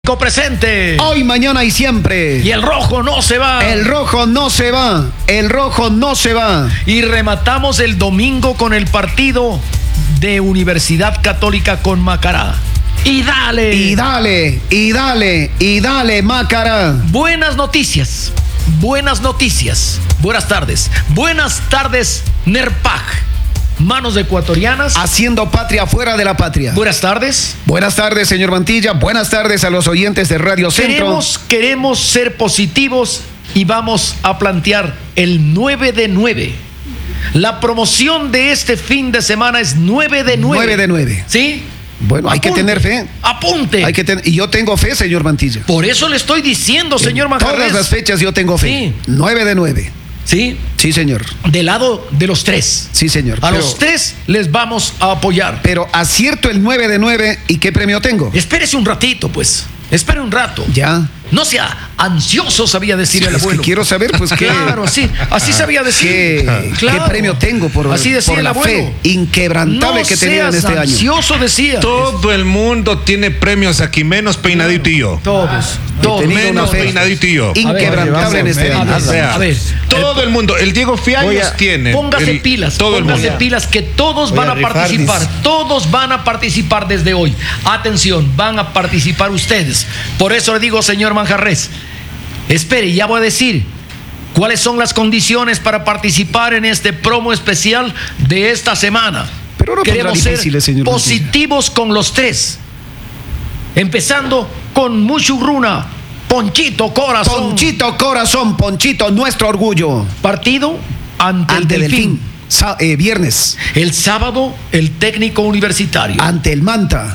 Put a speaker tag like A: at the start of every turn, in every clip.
A: Presente.
B: Hoy, mañana y siempre.
A: Y el rojo no se va.
B: El rojo no se va. El rojo no se va.
A: Y rematamos el domingo con el partido de Universidad Católica con Macará. Y dale.
B: Y dale, y dale, y dale, Macará.
A: Buenas noticias. Buenas noticias. Buenas tardes. Buenas tardes, Nerpaj. Manos ecuatorianas.
B: Haciendo patria fuera de la patria.
A: Buenas tardes.
B: Buenas tardes, señor Mantilla. Buenas tardes a los oyentes de Radio Centro.
A: Queremos ser positivos y vamos a plantear el 9 de 9. La promoción de este fin de semana es 9 de 9.
B: 9 de 9.
A: ¿Sí?
B: Bueno, hay que tener fe.
A: Apunte.
B: Y yo tengo fe, señor Mantilla.
A: Por eso le estoy diciendo, señor Manjarres.
B: Todas las fechas yo tengo fe.
A: Sí.
B: 9 de 9.
A: ¿Sí?
B: Sí, señor.
A: Del lado de los tres.
B: Sí, señor.
A: Los tres les vamos a apoyar.
B: Pero acierto el 9 de 9. ¿Y qué premio tengo?
A: Espérese un ratito, pues. Espere un rato.
B: Ya.
A: No sea ansioso, sabía decir el abuelo.
B: Es que quiero saber, pues, qué.
A: Claro, sí. Así sabía decir.
B: ¿Qué premio tengo por,
A: así decía
B: por
A: el
B: la
A: abuelo.
B: fe inquebrantable
A: no
B: que tenía en este año?
A: Ansioso decía.
C: Todo el mundo tiene premios aquí, menos Peinadito y yo.
A: Todos.
C: Menos Peinadito y yo.
B: Inquebrantable en este año.
C: A ver, todo el mundo. El Diego Fiallos tiene.
A: Póngase pilas.
C: Todo el mundo.
A: Póngase pilas que todos van a participar. Todos van a participar desde hoy. Atención, van a participar ustedes. Por eso le digo, señor Manjarres, espere, ya voy a decir cuáles son las condiciones para participar en este promo especial de esta semana.
B: Pero no
A: queremos ser
B: señor
A: positivos
B: Mantilla.
A: con los tres. Empezando con Muchurruna, Ponchito Corazón.
B: Ponchito Corazón, Ponchito, nuestro orgullo.
A: Partido ante el Delfín.
B: Viernes.
A: El sábado, el Técnico Universitario.
B: Ante el Manta.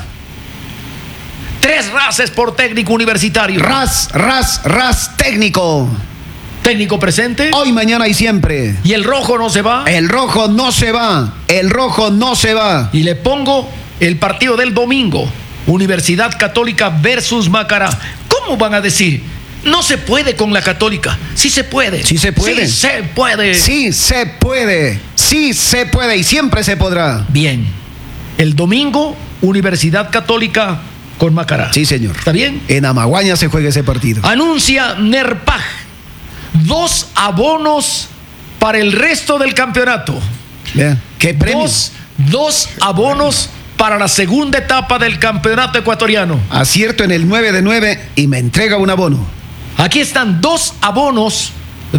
A: 3 races por Técnico Universitario.
B: Ras, técnico.
A: Técnico presente.
B: Hoy, mañana y siempre.
A: Y el rojo no se va.
B: El rojo no se va. El rojo no se va.
A: Y le pongo el partido del domingo. Universidad Católica versus Macará. ¿Cómo van a decir? No se puede con la Católica. Sí se puede.
B: Sí se puede.
A: Sí se puede.
B: Sí se puede. Sí se puede y siempre se podrá.
A: Bien. El domingo, Universidad Católica con Macará.
B: Sí, señor.
A: ¿Está bien?
B: En Amaguaña se juega ese partido.
A: Anuncia Nerpaj 2 abonos para el resto del campeonato.
B: Vean, ¿qué premios?
A: 2 abonos para la segunda etapa del campeonato ecuatoriano.
B: Acierto en el 9 de 9 y me entrega un abono.
A: Aquí están 2 abonos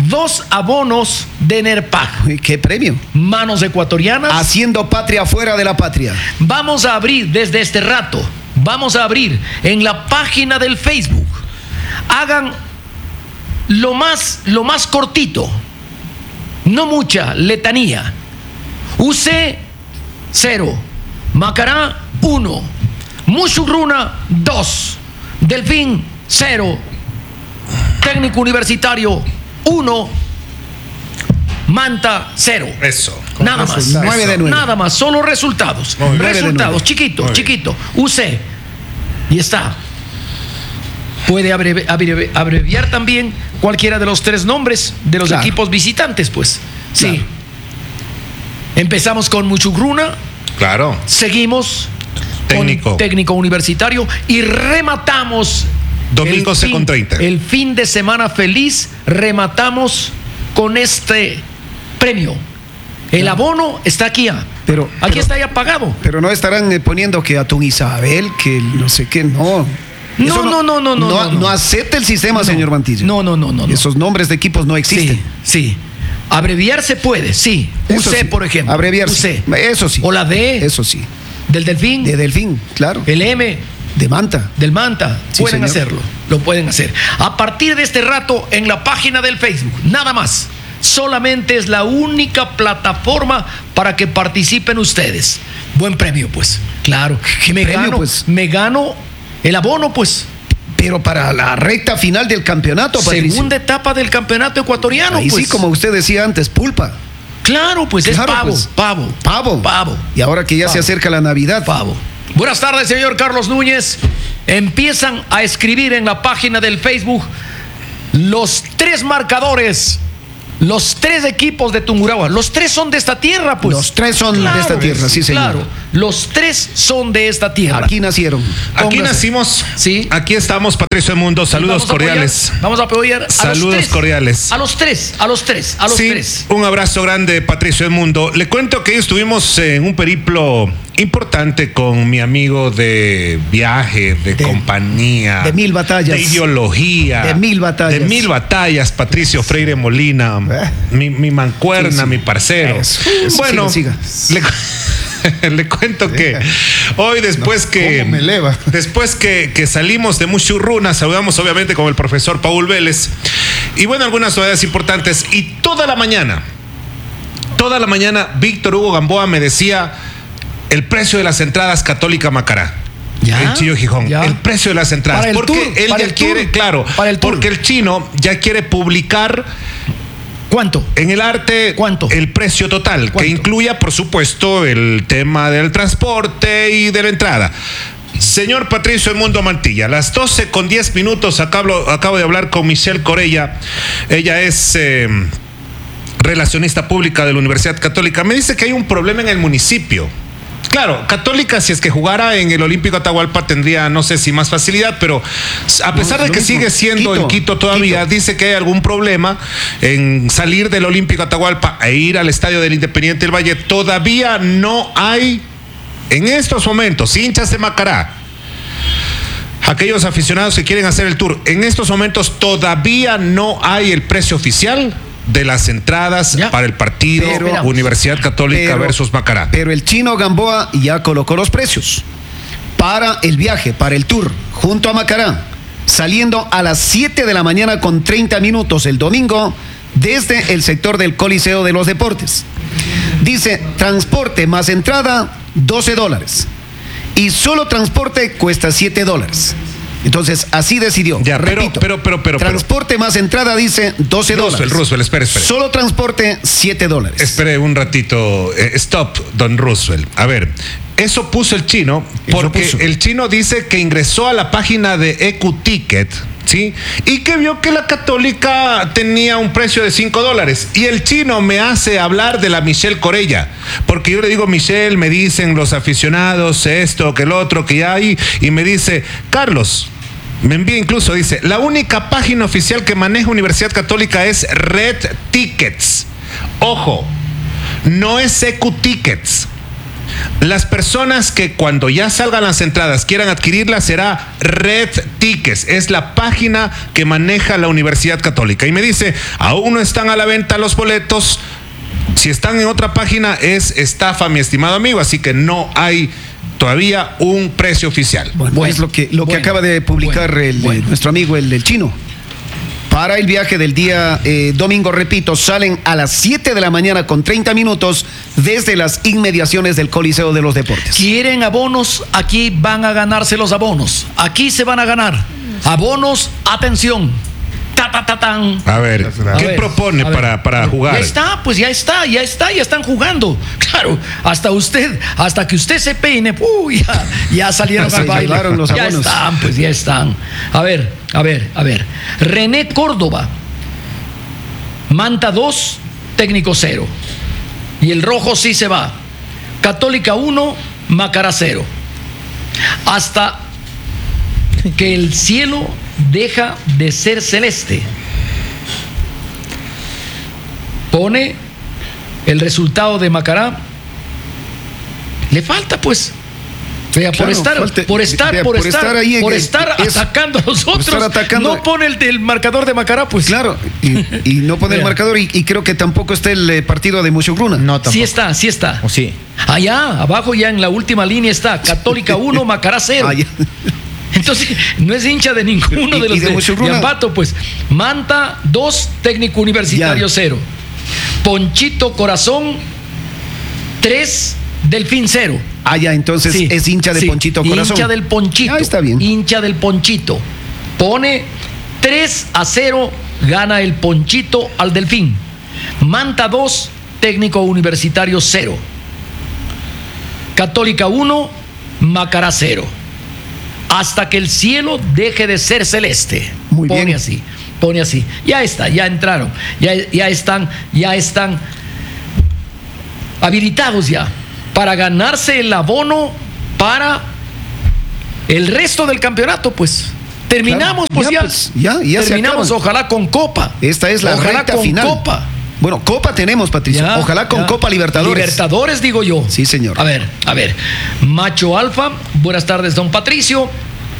A: de Nerpaj.
B: ¿Qué premio?
A: Manos ecuatorianas.
B: Haciendo patria fuera de la patria.
A: Vamos a abrir desde este rato. Vamos a abrir en la página del Facebook. Hagan lo más cortito. No mucha letanía. UC 0. Macará 1. Muchurruna 2. Delfín 0. Técnico Universitario 1. Manta 0.
C: Eso.
A: Nada más.
B: 9 de 9.
A: Nada más. Solo resultados. Resultados. Chiquito. UC. Y está. Puede abreviar también cualquiera de los 3 nombres de los equipos visitantes, pues. Sí.
B: Claro.
A: Empezamos con Muchurruna.
C: Claro.
A: Seguimos
C: Técnico.
A: con Técnico Universitario y rematamos
C: Domingo con 30.
A: El fin de semana feliz aquí con este premio. El abono está aquí. Aquí está ya pagado.
B: Pero no estarán poniendo que Atún Isabel, que no sé qué, no. No acepta el sistema, señor Mantilla.
A: No.
B: Esos nombres de equipos no existen.
A: Sí. Abreviar se puede, sí.
B: Eso
A: UC,
B: sí.
A: por ejemplo.
B: Abreviarse.
A: UC.
B: Eso sí.
A: O la D.
B: Eso sí.
A: Del Delfín.
B: De Delfín, claro.
A: El M.
B: De Manta.
A: Del Manta.
B: Sí,
A: pueden
B: señor.
A: hacerlo. Lo pueden hacer. A partir de este rato en la página del Facebook. Nada más. Solamente es la única plataforma para que participen ustedes. Buen premio, pues. Claro. Me gano el abono, pues.
B: Pero para la recta final del campeonato, Patricio.
A: Segunda etapa del campeonato ecuatoriano,
B: Ahí
A: pues.
B: sí, como usted decía antes, pulpa.
A: Claro, pues
B: Claro,
A: es pavo,
B: pues.
A: pavo.
B: Y ahora que ya se acerca la Navidad.
A: Pavo. Buenas tardes, señor Carlos Núñez. Empiezan a escribir en la página del Facebook los 3 marcadores Los 3 equipos de Tungurahua, los 3 son de esta tierra, pues.
B: Los 3 son de esta tierra, sí, señor.
A: Claro, los 3 son de esta tierra.
B: Aquí nacieron.
C: Aquí nacimos.
A: Sí.
C: Aquí estamos, Patricio del Mundo. Saludos cordiales.
A: Vamos a apoyar a
C: saludos
A: los 3,
C: cordiales.
A: A los 3. Sí,
C: un abrazo grande, Patricio del Mundo. Le cuento que estuvimos en un periplo importante con mi amigo de viaje, de compañía.
B: De 1000 batallas.
C: De ideología.
B: De 1000 batallas.
C: De 1000 batallas, Patricio Freire Molina. Mi mancuerna, mi parcero. Bueno,
B: siga.
C: Le cuento que hoy después que salimos de Muchurruna, saludamos obviamente con el profesor Paul Vélez y bueno, algunas novedades importantes y toda la mañana Víctor Hugo Gamboa me decía el precio de las entradas Católica Macará. El Chillo Gijón, el precio de las entradas, porque él ya quiere, porque el chino ya quiere publicar
A: ¿cuánto?
C: En el arte,
A: ¿cuánto?
C: El precio total, ¿cuánto? Que incluya, por supuesto, el tema del transporte y de la entrada. Señor Patricio del Mundo Mantilla, a las 12:10 acabo de hablar con Michelle Corella. Ella es relacionista pública de la Universidad Católica. Me dice que hay un problema en el municipio. Claro, Católica, si es que jugara en el Olímpico Atahualpa, tendría, no sé si más facilidad, pero a pesar de que sigue siendo en Quito todavía, dice que hay algún problema en salir del Olímpico Atahualpa e ir al estadio del Independiente del Valle. Todavía no hay, en estos momentos, hinchas de Macará, aquellos aficionados que quieren hacer el tour, en estos momentos todavía no hay el precio oficial de las entradas para el partido Universidad Católica versus Macará.
B: Pero el chino Gamboa ya colocó los precios para el viaje, para el tour, junto a Macará, saliendo a las 7 de la mañana con 30 minutos el domingo desde el sector del Coliseo de los Deportes. Dice, transporte más entrada, $12. Y solo transporte cuesta $7. Entonces, así decidió.
C: Ya,
B: repito,
C: pero.
B: Transporte más entrada dice $12.
C: Roosevelt, espere.
B: Solo transporte, $7.
C: Espere un ratito. Stop, don Roosevelt. A ver, eso puso el chino porque el chino dice que ingresó a la página de EcuTicket, ¿sí? Y que vio que la Católica tenía un precio de $5. Y el chino me hace hablar de la Michelle Corella. Porque yo le digo, Michelle, me dicen los aficionados esto, que el otro, que hay. Y me dice, Carlos, me envía incluso, dice, la única página oficial que maneja Universidad Católica es Red Tickets. Ojo, no es EcuTickets. Las personas que cuando ya salgan las entradas quieran adquirirlas será Red Tickets, es la página que maneja la Universidad Católica. Y me dice, aún no están a la venta los boletos, si están en otra página es estafa, mi estimado amigo, así que no hay todavía un precio oficial.
B: Bueno, es lo que acaba de publicar nuestro amigo el chino. Para el viaje del día domingo, repito, salen a las 7 de la mañana con 30 minutos desde las inmediaciones del Coliseo de los Deportes.
A: ¿Quieren abonos? Aquí van a ganarse los abonos. Aquí se van a ganar. Abonos, atención.
C: A ver, ¿qué propone para jugar?
A: Ya están jugando. Claro, hasta que usted se peine, ya salieron al baile.
B: Los abonos.
A: Ya están. A ver. René Córdoba, Manta 2, técnico 0. Y el rojo sí se va. Católica 1, Macará 0. Hasta que el cielo deja de ser celeste. Pone el resultado de Macará. Le falta, pues. Vea,
B: claro,
A: por estar atacando a nosotros, no pone el marcador de Macará, pues.
B: Claro, y no pone el marcador, y creo que tampoco está el partido de Muchurruna.
A: No, tampoco. Sí está.
B: ¿O sí?
A: Allá, abajo ya en la última línea está Católica 1, Macará 0. Entonces, no es hincha de ninguno de los de Ambato, pues. Manta 2, técnico universitario 0. Ponchito Corazón 3, Delfín 0.
B: Entonces es hincha de Ponchito Corazón.
A: Hincha del Ponchito.
B: Está bien.
A: Hincha del Ponchito. Pone 3-0, gana el Ponchito al Delfín. Manta 2, técnico universitario 0. Católica 1, Macará 0. Hasta que el cielo deje de ser celeste.
B: Muy
A: Pone
B: bien.
A: así. Pone así. Ya está, ya entraron. Ya están habilitados ya para ganarse el abono para el resto del campeonato, pues. Terminamos,
B: claro, ya
A: terminamos, ojalá con Copa.
B: Esta es la recta final.
A: Copa.
B: Bueno, Copa tenemos, Patricio. Ojalá con Copa Libertadores.
A: Libertadores, digo yo.
B: Sí, señor.
A: A ver. Macho Alfa, buenas tardes, don Patricio.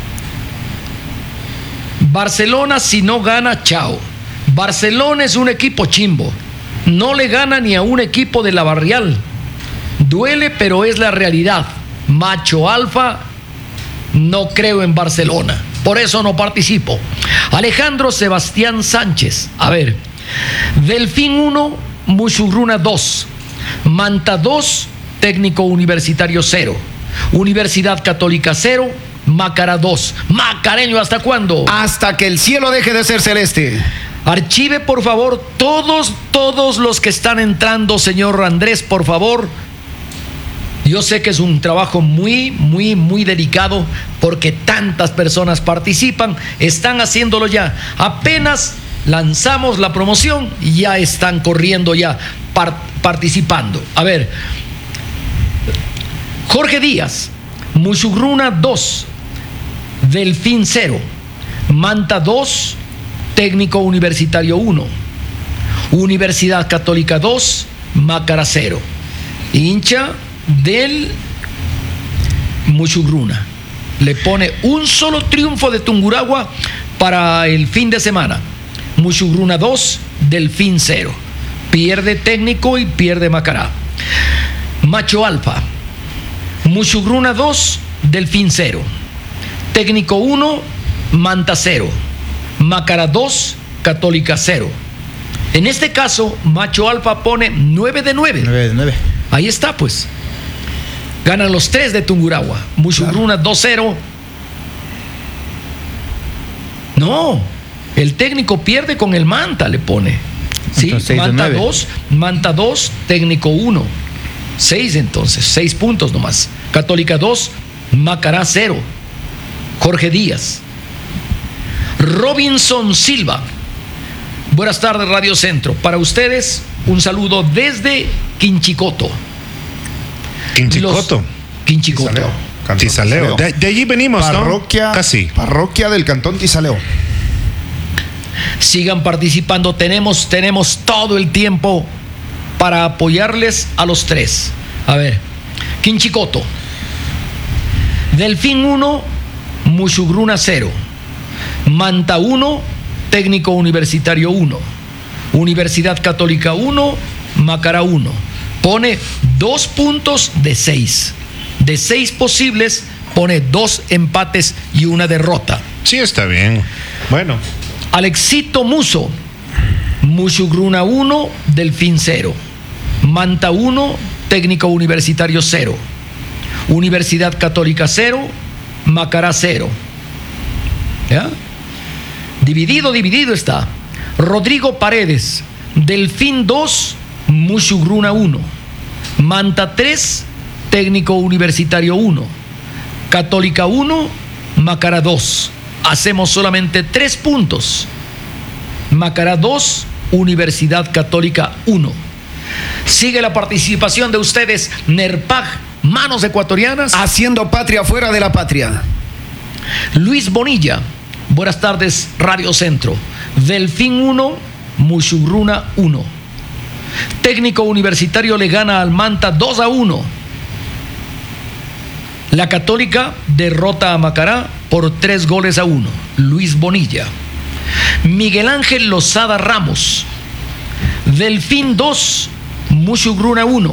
A: Barcelona, si no gana, chao. Barcelona es un equipo chimbo. No le gana ni a un equipo de la Barrial. Duele, pero es la realidad. Macho Alfa, no creo en Barcelona. Por eso no participo. Alejandro Sebastián Sánchez. A ver. Delfín 1, Musurruna 2. Manta 2, Técnico Universitario 0. Universidad Católica 0. Macará 2. Macareño, ¿hasta cuándo?
B: Hasta que el cielo deje de ser celeste.
A: Archive, por favor, todos los que están entrando, señor Andrés, por favor. Yo sé que es un trabajo muy delicado porque tantas personas participan, están haciéndolo ya. Apenas lanzamos la promoción y ya están corriendo ya, participando. A ver, Jorge Díaz, Musurruna 2, Delfín 0, Manta 2, Técnico Universitario 1, Universidad Católica 2, Macará 0. Hincha del Musurruna. Le pone un solo triunfo de Tungurahua para el fin de semana. Musurruna 2, Delfín 0. Pierde Técnico y pierde Macará. Macho Alfa, Musurruna 2, Delfín 0. Técnico 1, Manta 0. Macará 2, Católica 0. En este caso, Macho Alfa pone 9 de 9.
D: 9 de 9.
A: Ahí está, pues. Ganan los 3 de Tungurahua. Musurruna 2-0. No, el técnico pierde con el Manta, le pone. ¿Sí? Manta 2, Técnico 1. 6 entonces, 6 puntos nomás. Católica 2, Macará 0. Jorge Díaz. Robinson Silva. Buenas tardes, Radio Centro. Para ustedes, un saludo desde Quinchicoto.
C: Quinchicoto. Tizaleo. De allí venimos,
D: parroquia,
C: ¿no? Casi.
D: Parroquia del Cantón Tizaleo.
A: Sigan participando. Tenemos todo el tiempo para apoyarles a los 3. A ver, Quinchicoto. Delfín 1, Musurruna 0. Manta 1, Técnico Universitario 1. Universidad Católica 1, Macará 1. Pone 2 puntos de 6. De 6 posibles, pone 2 empates y 1 derrota.
C: Sí, está bien. Bueno.
A: Alexito Muso, Musurruna 1, Delfín 0. Manta 1, Técnico Universitario 0. Universidad Católica 0, Macará 0. ¿Ya? Dividido está. Rodrigo Paredes, Delfín 2, Musurruna 1. Manta 3, Técnico Universitario 1. Católica 1, Macará 2. Hacemos solamente 3 puntos. Macará 2, Universidad Católica 1. Sigue la participación de ustedes. Nerpag, manos ecuatorianas.
B: Haciendo patria fuera de la patria.
A: Luis Bonilla, buenas tardes, Radio Centro. Delfín 1, Musurruna 1. Técnico Universitario le gana al Manta 2-1. La Católica derrota a Macará por 3-1. Luis Bonilla. Miguel Ángel Lozada Ramos. Delfín 2, Musurruna 1.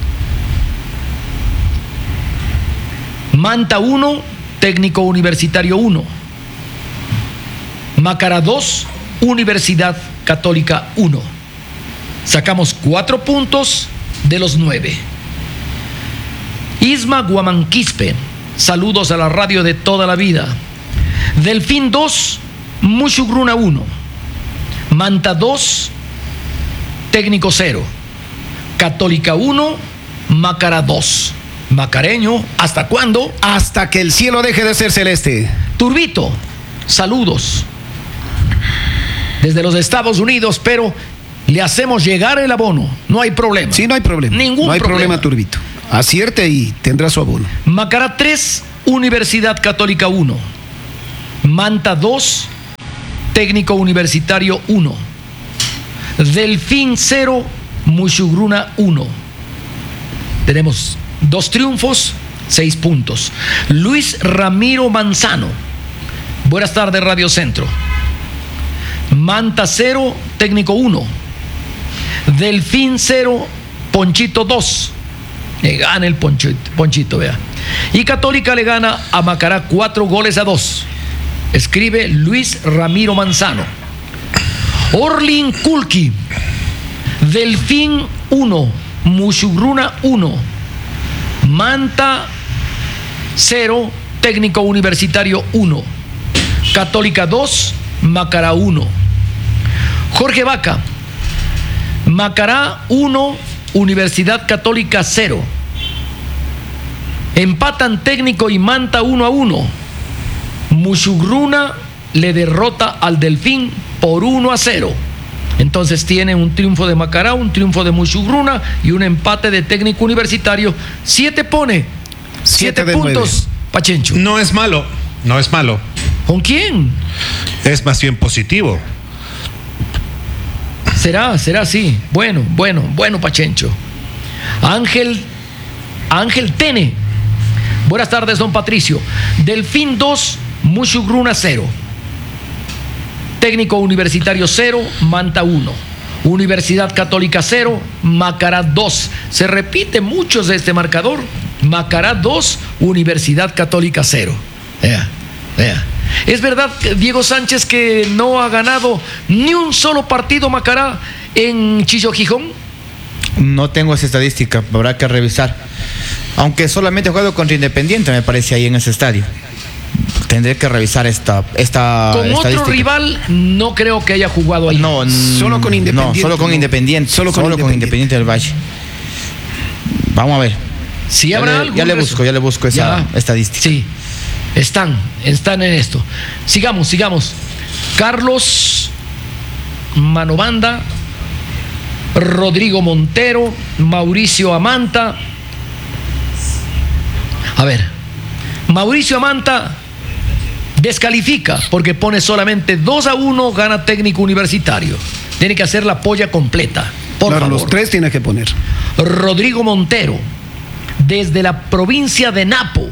A: Manta 1, Técnico Universitario 1. Macará 2, Universidad Católica 1. Sacamos 4 puntos de los 9. Isma Guamanquispe, saludos a la radio de toda la vida. Delfín 2, Musurruna 1. Manta 2, Técnico 0. Católica 1, Macará 2. Macareño, ¿hasta cuándo?
B: Hasta que el cielo deje de ser celeste.
A: Turbito, saludos. desde los Estados Unidos, pero le hacemos llegar el abono. No hay problema.
B: Sí, no hay problema.
A: Ningún
B: no hay problema, Turbito. Acierte y tendrá su abono.
A: Macará 3, Universidad Católica 1. Manta 2, Técnico Universitario 1. Delfín 0, Mushugruna 1. Tenemos 2 triunfos, 6 puntos. Luis Ramiro Manzano. Buenas tardes, Radio Centro. Manta 0, Técnico 1. Delfín 0, Ponchito 2. Le gana el Ponchito, vea. Y Católica le gana a Macará 4-2. Escribe Luis Ramiro Manzano. Orlin Kulki. Delfín 1, Mushugruna 1. Manta 0, Técnico Universitario 1. Católica 2, Macará 1. Jorge Vaca. Macará 1, Universidad Católica 0. Empatan Técnico y Manta 1-1. Mushugruna le derrota al Delfín por 1-0. Entonces tiene un triunfo de Macará, un triunfo de Mushugruna y un empate de Técnico Universitario. 7 pone. 7 puntos, Pachencho.
C: No es malo, no es malo.
A: ¿Con quién?
C: Es más bien positivo.
A: Será así. Bueno, Pachencho. Ángel Tene. Buenas tardes, don Patricio. Delfín 2, Mushugruna 0. Técnico Universitario 0, Manta 1. Universidad Católica 0, Macará 2. Se repite muchos de este marcador. Macará 2, Universidad Católica 0. Vea. ¿Es verdad, Diego Sánchez, que no ha ganado ni un solo partido Macará en Chillo Gijón?
E: No tengo esa estadística, habrá que revisar. Aunque solamente he jugado contra Independiente, me parece, ahí en ese estadio. Tendré que revisar esta
A: con
E: estadística.
A: Otro rival no creo que haya jugado ahí.
E: No,
B: solo con Independiente.
E: No, solo con Independiente. Solo con Independiente del Valle. Vamos a ver.
A: Si habrá algo.
E: Ya le busco esa estadística.
A: Sí, están en esto. Sigamos. Carlos Manobanda, Rodrigo Montero, Mauricio Amanta. A ver, Mauricio Amanta descalifica porque pone solamente 2-1, gana Técnico Universitario. Tiene que hacer la polla completa, por favor.
B: Los 3 tiene que poner.
A: Rodrigo Montero, desde la provincia de Napo,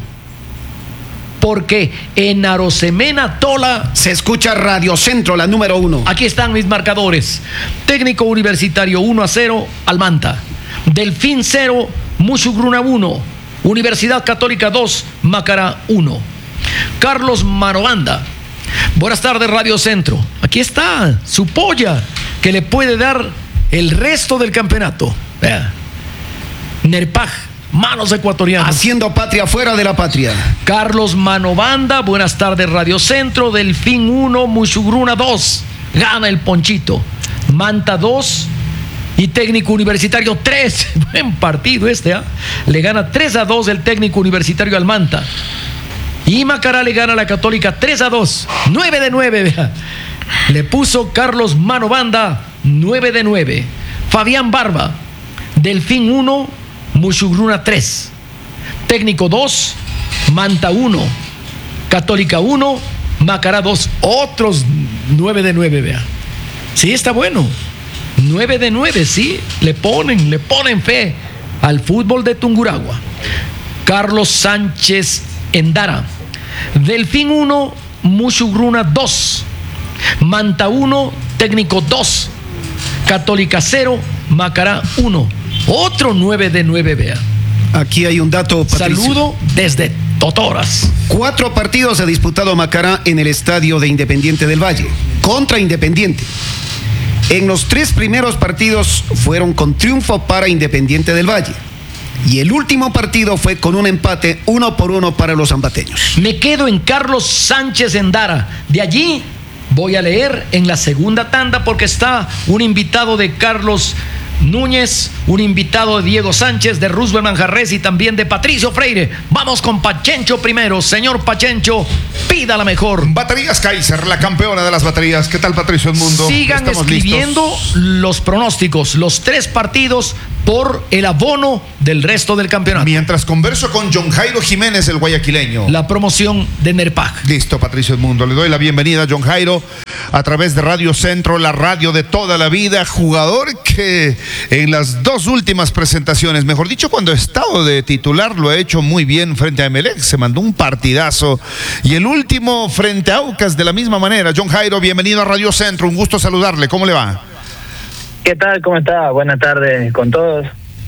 A: porque en Arosemena Tola
B: se escucha Radio Centro, la número 1.
A: Aquí están mis marcadores. Técnico Universitario 1-0 al Manta. Delfín 0, Mushugruna 1. Universidad Católica 2, Macará 1. Carlos Manobanda. Buenas tardes, Radio Centro. Aquí está su polla que le puede dar el resto del campeonato. Vea. Nerpaj, manos ecuatorianas.
B: Haciendo patria fuera de la patria.
A: Carlos Manobanda, buenas tardes, Radio Centro. Delfín 1, Mushugruna 2. Gana el Ponchito. Manta 2 y Técnico Universitario 3. Buen partido este, Le gana 3-2 el Técnico Universitario al Manta. Y Macará le gana a la Católica 3-2. 9-9, vea. Le puso Carlos Manobanda 9-9. Fabián Barba. Delfín 1, Mushugruna 3. Técnico 2, Manta 1. Católica 1, Macará 2. Otros 9-9, vea. Sí, está bueno. 9-9, sí. Le ponen fe al fútbol de Tungurahua. Carlos Sánchez Endara. Delfín 1, Mushugruna 2. Manta 1, Técnico 2. Católica 0, Macará 1. Otro 9-9, vea.
B: Aquí hay un dato, Patricio.
A: Saludo desde Totoras.
B: 4 partidos ha disputado Macará en el estadio de Independiente del Valle, contra Independiente. En los 3 primeros partidos fueron con triunfo para Independiente del Valle. Y el último partido fue con un empate 1-1 para los ambateños.
A: Me quedo en Carlos Sánchez Endara. De allí voy a leer en la segunda tanda porque está un invitado de Carlos Núñez, un invitado de Diego Sánchez, de Roosevelt Manjarres y también de Patricio Freire. Vamos con Pachencho primero. Señor Pachencho, pida la mejor.
D: Baterías Kaiser, la campeona de las baterías. ¿Qué tal, Patricio Edmundo?
A: Sigan escribiendo los pronósticos, los 3 partidos por el abono del resto del campeonato.
D: Mientras converso con John Jairo Jiménez, el guayaquileño.
A: La promoción de NERPAC.
D: Listo, Patricio Edmundo. Le doy la bienvenida a John Jairo a través de Radio Centro, la radio de toda la vida. Jugador que en las 2 últimas presentaciones, mejor dicho, cuando ha estado de titular, lo ha hecho muy bien frente a Emelec. Se mandó un partidazo. Y el último frente a Aucas de la misma manera. John Jairo, bienvenido a Radio Centro. Un gusto saludarle. ¿Cómo le va?
F: ¿Qué tal? ¿Cómo está? Buenas tardes con todos.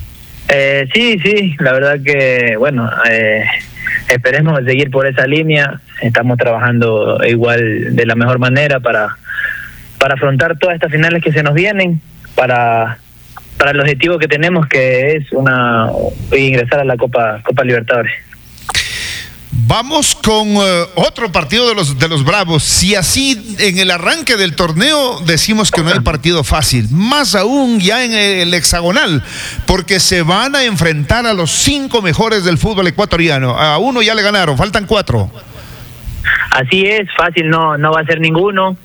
F: Sí, la verdad que, bueno, esperemos seguir por esa línea. Estamos trabajando igual de la mejor manera para afrontar todas estas finales que se nos vienen, para el objetivo que tenemos, que es ingresar a la Copa Libertadores.
D: Vamos con otro partido de los Bravos. Si así en el arranque del torneo decimos que no hay partido fácil, más aún ya en el hexagonal, porque se van a enfrentar a los 5 mejores del fútbol ecuatoriano. A uno ya le ganaron, faltan 4.
F: Así es, fácil no va a ser ninguno.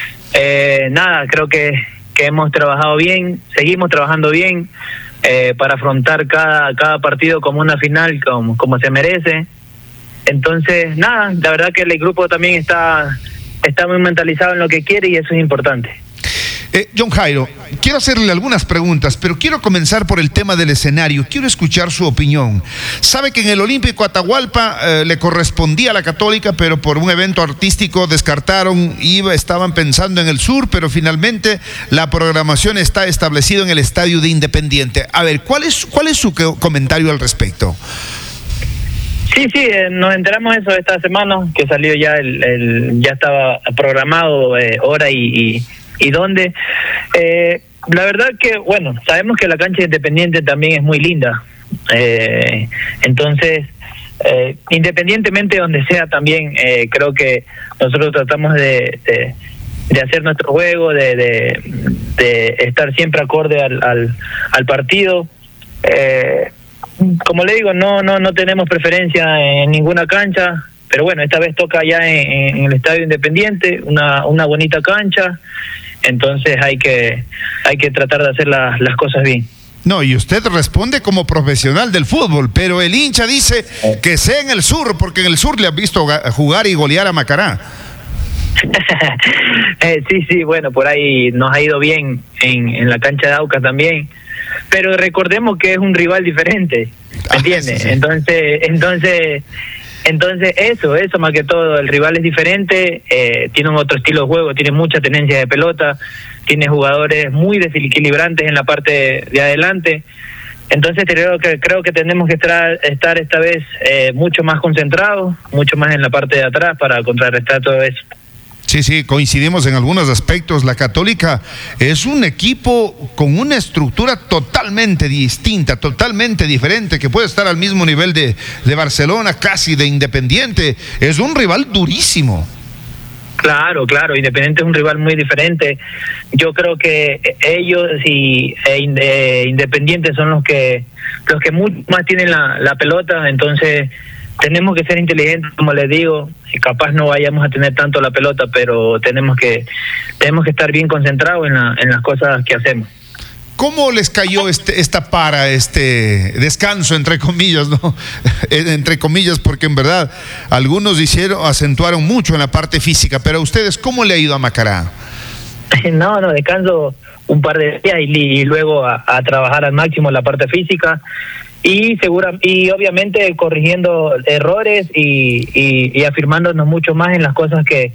F: Creo que hemos trabajado bien, seguimos trabajando bien para afrontar cada partido como una final, como se merece. Entonces, la verdad que el grupo también está muy mentalizado en lo que quiere y eso es importante.
D: John Jairo, quiero hacerle algunas preguntas, pero quiero comenzar por el tema del escenario. Quiero escuchar su opinión. Sabe que en el Olímpico Atahualpa le correspondía a la Católica, pero por un evento artístico descartaron, estaban pensando en el sur, pero finalmente la programación está establecida en el Estadio de Independiente. A ver, ¿cuál es su comentario al respecto?
F: Sí, nos enteramos eso esta semana, que salió ya ya estaba programado hora y dónde. La verdad que, bueno, sabemos que la cancha de Independiente también es muy linda. Entonces, independientemente de donde sea también, creo que nosotros tratamos de hacer nuestro juego, de estar siempre acorde al partido. Como le digo, no tenemos preferencia en ninguna cancha, pero bueno, esta vez toca ya en el Estadio Independiente, una bonita cancha, entonces hay que tratar de hacer las cosas bien.
D: No, y usted responde como profesional del fútbol, pero el hincha dice que sea en el sur, porque en el sur le ha visto jugar y golear a Macará.
F: Sí, bueno, por ahí nos ha ido bien en la cancha de Aucas también. Pero recordemos que es un rival diferente, ¿me entiendes? Sí. Entonces eso más que todo, el rival es diferente, tiene un otro estilo de juego, tiene mucha tenencia de pelota, tiene jugadores muy desequilibrantes en la parte de adelante. Entonces creo que tenemos que estar esta vez mucho más concentrados, mucho más en la parte de atrás para contrarrestar todo eso.
D: Sí, coincidimos en algunos aspectos. La Católica es un equipo con una estructura totalmente distinta, totalmente diferente, que puede estar al mismo nivel de Barcelona, casi de Independiente. Es un rival durísimo.
F: Claro, Independiente es un rival muy diferente. Yo creo que ellos y Independiente son los que mucho más tienen la pelota, entonces tenemos que ser inteligentes, como les digo, y capaz no vayamos a tener tanto la pelota, pero tenemos que estar bien concentrados en las cosas que hacemos.
D: ¿Cómo les cayó este descanso, entre comillas, ¿no? Entre comillas, porque en verdad algunos acentuaron mucho en la parte física, pero a ustedes, ¿cómo le ha ido a Macará?
F: No, descanso un par de días y luego a trabajar al máximo la parte física. Y obviamente corrigiendo errores y afirmándonos mucho más en las cosas que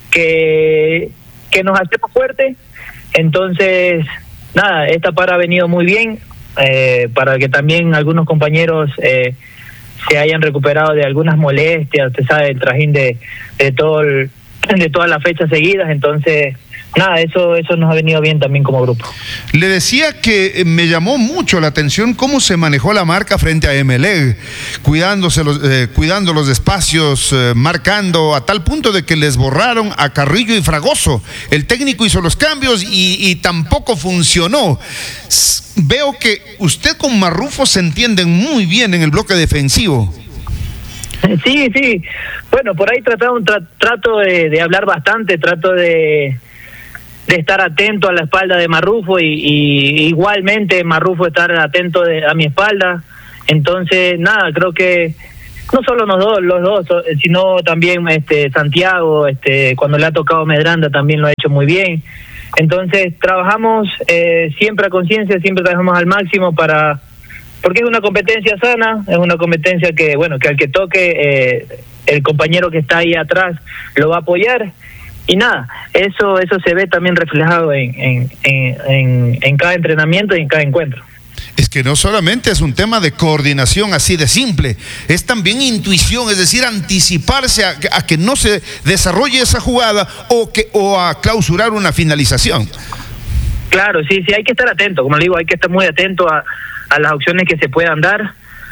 F: nos hacemos fuertes. Entonces, esta para ha venido muy bien, para que también algunos compañeros se hayan recuperado de algunas molestias, usted sabe, el trajín de todo de todas las fechas seguidas, entonces nada, eso nos ha venido bien también como grupo.
D: Le decía que me llamó mucho la atención cómo se manejó la marca frente a Emelec, cuidando los espacios, marcando a tal punto de que les borraron a Carrillo y Fragoso. El técnico hizo los cambios y tampoco funcionó. Veo que usted con Marrufo se entienden muy bien en el bloque defensivo.
F: Sí, bueno, por ahí trato de hablar bastante, trato de estar atento a la espalda de Marrufo y igualmente Marrufo estar atento a mi espalda. Entonces, nada, creo que no solo los dos, sino también Santiago, cuando le ha tocado Medranda también lo ha hecho muy bien. Entonces, trabajamos siempre a conciencia, siempre trabajamos al máximo porque es una competencia sana, es una competencia que, bueno, que al que toque el compañero que está ahí atrás lo va a apoyar. Y nada, eso se ve también reflejado en cada entrenamiento y en cada encuentro.
D: Es que no solamente es un tema de coordinación así de simple, es también intuición, es decir, anticiparse a que no se desarrolle esa jugada o a clausurar una finalización.
F: Claro, sí, hay que estar atento, como le digo, hay que estar muy atento a las opciones que se puedan dar,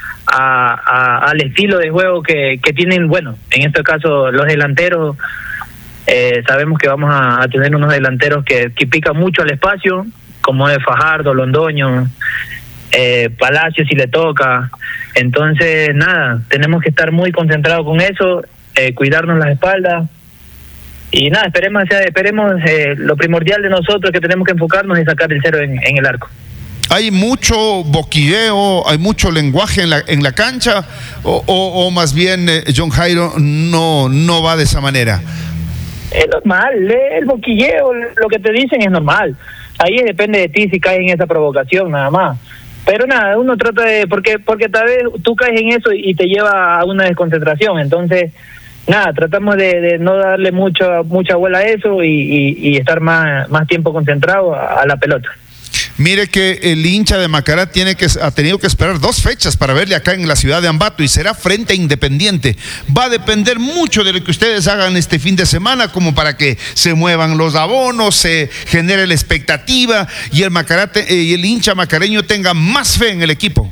F: al estilo de juego que tienen, bueno, en este caso los delanteros. Sabemos que vamos a tener unos delanteros que pican mucho al espacio, como es Fajardo, Londoño, Palacio si le toca. Entonces, nada, tenemos que estar muy concentrados con eso, cuidarnos las espaldas. Y nada, esperemos lo primordial de nosotros que tenemos que enfocarnos es sacar el cero en el arco.
D: ¿Hay mucho boquilleo, hay mucho lenguaje en la cancha o más bien John Jairo no va de esa manera?
F: Es normal, el boquilleo, lo que te dicen es normal. Ahí depende de ti si caes en esa provocación, nada más. Pero nada, uno trata de, porque tal vez tú caes en eso y te lleva a una desconcentración. Entonces, nada, tratamos de no darle mucha bola a eso y estar más tiempo concentrado a la pelota.
D: Mire que el hincha de Macará ha tenido que esperar 2 fechas para verle acá en la ciudad de Ambato y será frente a Independiente. Va a depender mucho de lo que ustedes hagan este fin de semana como para que se muevan los abonos, se genere la expectativa y el hincha macareño tenga más fe en el equipo.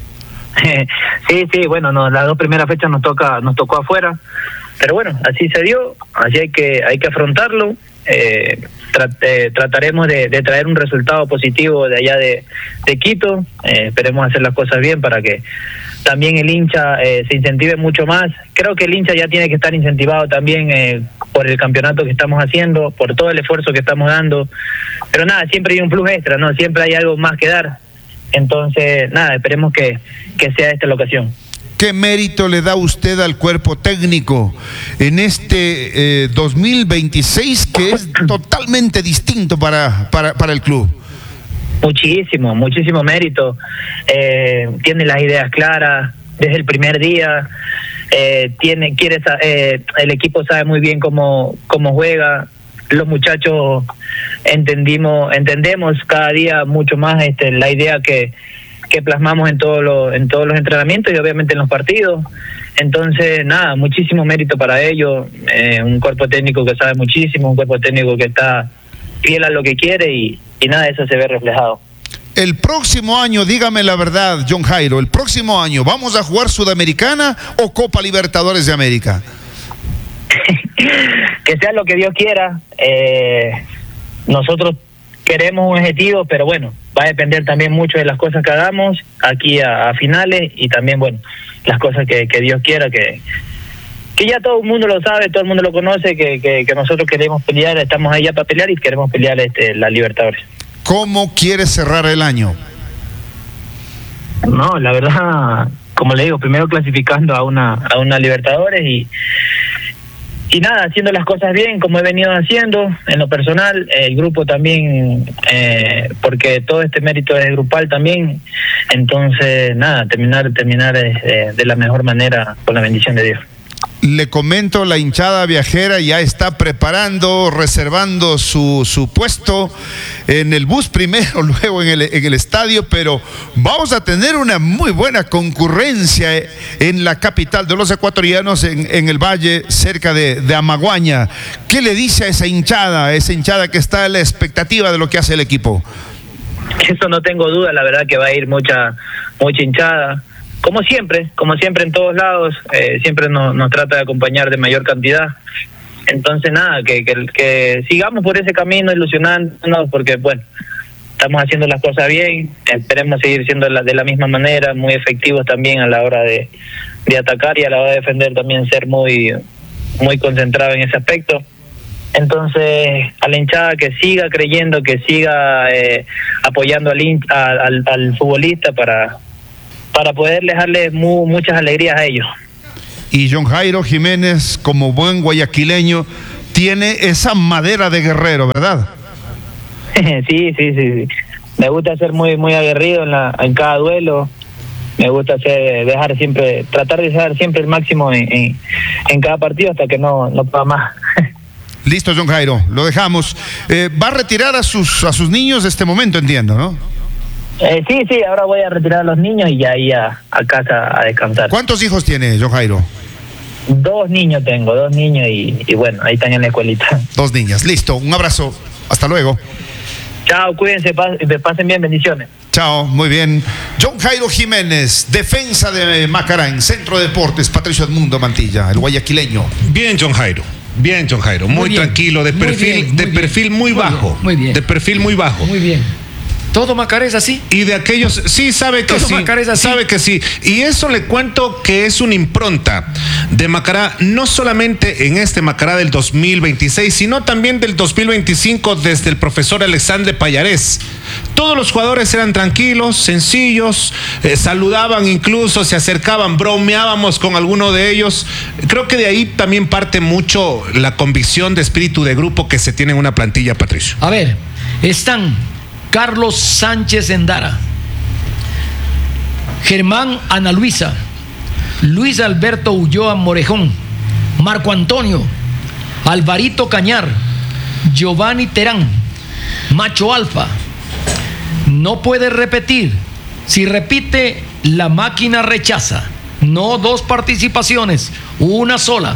F: Sí, bueno, no, las 2 primeras fechas nos tocó afuera, pero bueno, así se dio, así hay que afrontarlo. Trataremos de traer un resultado positivo de allá de Quito. Esperemos hacer las cosas bien para que también el hincha se incentive mucho más. Creo que el hincha ya tiene que estar incentivado también por el campeonato que estamos haciendo, por todo el esfuerzo que estamos dando. Pero nada, siempre hay un plus extra, ¿no? Siempre hay algo más que dar. Entonces, nada, esperemos que sea esta la ocasión.
D: ¿Qué mérito le da usted al cuerpo técnico en este 2026 que es totalmente distinto para el club?
F: Muchísimo mérito. Tiene las ideas claras desde el primer día. El equipo sabe muy bien cómo juega. Los muchachos entendemos cada día mucho más la idea que plasmamos en todos los entrenamientos y obviamente en los partidos. Entonces, nada, muchísimo mérito para ellos. Un cuerpo técnico que sabe muchísimo, un cuerpo técnico que está fiel a lo que quiere y nada de eso se ve reflejado.
D: El próximo año, dígame la verdad, John Jairo, el próximo año, ¿vamos a jugar Sudamericana o Copa Libertadores de América?
F: Que sea lo que Dios quiera. Nosotros queremos un objetivo, pero bueno, va a depender también mucho de las cosas que hagamos aquí a finales y también, bueno, las cosas que Dios quiera, que ya todo el mundo lo sabe, todo el mundo lo conoce, que nosotros queremos pelear, estamos allá para pelear y queremos pelear la Libertadores.
D: ¿Cómo quiere cerrar el año?
F: No, la verdad, como le digo, primero clasificando a una Libertadores y nada, haciendo las cosas bien como he venido haciendo en lo personal, el grupo también, porque todo este mérito es grupal también. Entonces nada, terminar de la mejor manera con la bendición de Dios.
D: Le comento, la hinchada viajera ya está preparando, reservando su puesto en el bus primero, luego en el estadio, pero vamos a tener una muy buena concurrencia en la capital de los ecuatorianos, en el valle, cerca de Amaguaña. ¿Qué le dice a esa hinchada que está a la expectativa de lo que hace el equipo?
F: Eso no tengo duda, la verdad que va a ir mucha hinchada. Como siempre en todos lados, siempre nos trata de acompañar de mayor cantidad. Entonces nada, que sigamos por ese camino ilusionándonos, porque bueno, estamos haciendo las cosas bien, esperemos seguir siendo de la misma manera, muy efectivos también a la hora de atacar y a la hora de defender también ser muy concentrado en ese aspecto. Entonces, a la hinchada que siga creyendo, que siga apoyando al futbolista para poder darle muchas alegrías a ellos.
D: Y John Jairo Jiménez, como buen guayaquileño, tiene esa madera de guerrero, ¿verdad?
F: Sí. Me gusta ser muy aguerrido en cada duelo. Me gusta tratar de dejar siempre el máximo en cada partido hasta que no pueda más.
D: Listo, John Jairo, lo dejamos. Va a retirar a sus niños de este momento, entiendo, ¿no?
F: Sí, ahora voy a retirar a los niños y ya ir a casa a descansar.
D: ¿Cuántos hijos tiene John Jairo?
F: 2 niños tengo, 2 niños y bueno, ahí están en la escuelita.
D: 2 niñas, listo, un abrazo, hasta luego.
F: Chao, cuídense, pasen bien, bendiciones.
D: Chao, muy bien. John Jairo Jiménez, defensa de Macará en Centro de Deportes, Patricio Edmundo Mantilla, el guayaquileño.
C: Bien, John Jairo, muy
A: bien,
C: tranquilo, de perfil muy bajo.
A: Muy bien.
C: De perfil muy bajo.
A: Muy bien. ¿Todo Macará es así?
C: Y de aquellos, sí, sabe que
A: Todo
C: sí.
A: Macará es así.
C: Sabe que sí. Y eso le cuento que es una impronta de Macará, no solamente en este Macará del 2026, sino también del 2025 desde el profesor Alexandre Payarés. Todos los jugadores eran tranquilos, sencillos, saludaban incluso, se acercaban, bromeábamos con alguno de ellos. Creo que de ahí también parte mucho la convicción de espíritu de grupo que se tiene en una plantilla, Patricio.
A: A ver, están Carlos Sánchez Endara, Germán Ana Luisa, Luis Alberto Ulloa Morejón, Marco Antonio, Alvarito Cañar, Giovanni Terán, Macho Alfa. No puede repetir. Si repite, la máquina rechaza. No 2 participaciones, una sola.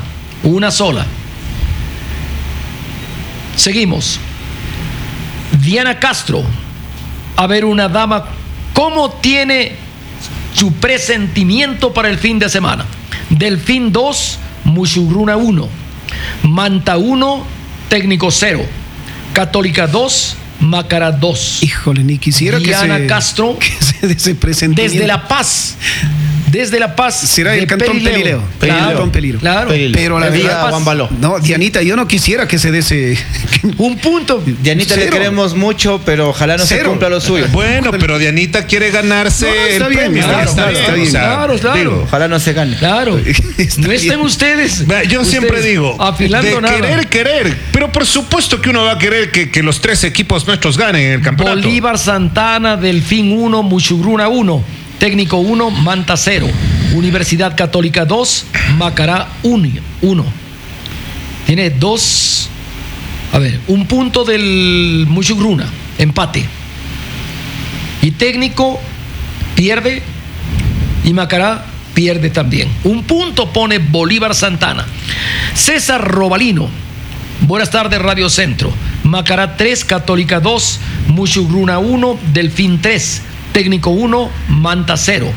A: Seguimos. Diana Castro. A ver, una dama, ¿cómo tiene su presentimiento para el fin de semana? Delfín 2, Muchugruna 1, Manta 1, Técnico 0, Católica 2, Macará 2.
B: Híjole, ni quisiera
A: Diana Castro,
B: que se dé ese presentimiento.
A: Desde La Paz.
B: Será el Cantón Pelileo.
A: Claro.
B: Pero la verdad, no, Dianita, yo no quisiera que se dé ese...
A: Un punto.
E: Dianita, 0. Le queremos mucho, pero ojalá no 0. Se cumpla lo suyo.
C: Bueno, pero Dianita quiere ganarse el premio.
A: Está bien. Claro.
E: Ojalá no se gane.
A: Claro. No estén ustedes.
C: Yo siempre digo,
A: afilando
C: de querer. Pero por supuesto que uno va a querer que los 3 equipos nuestros ganen el campeonato.
A: Bolívar Santana, Delfín 1, Muchugruna 1. Técnico 1, Manta 0. Universidad Católica 2, Macará 1. Tiene 2. A ver, un punto del Muchugruna, empate. Y Técnico pierde y Macará pierde también. Un punto pone Bolívar Santana. César Robalino. Buenas tardes, Radio Centro. Macará 3, Católica 2, Muchugruna 1, Delfín 3. Técnico 1, Manta 0.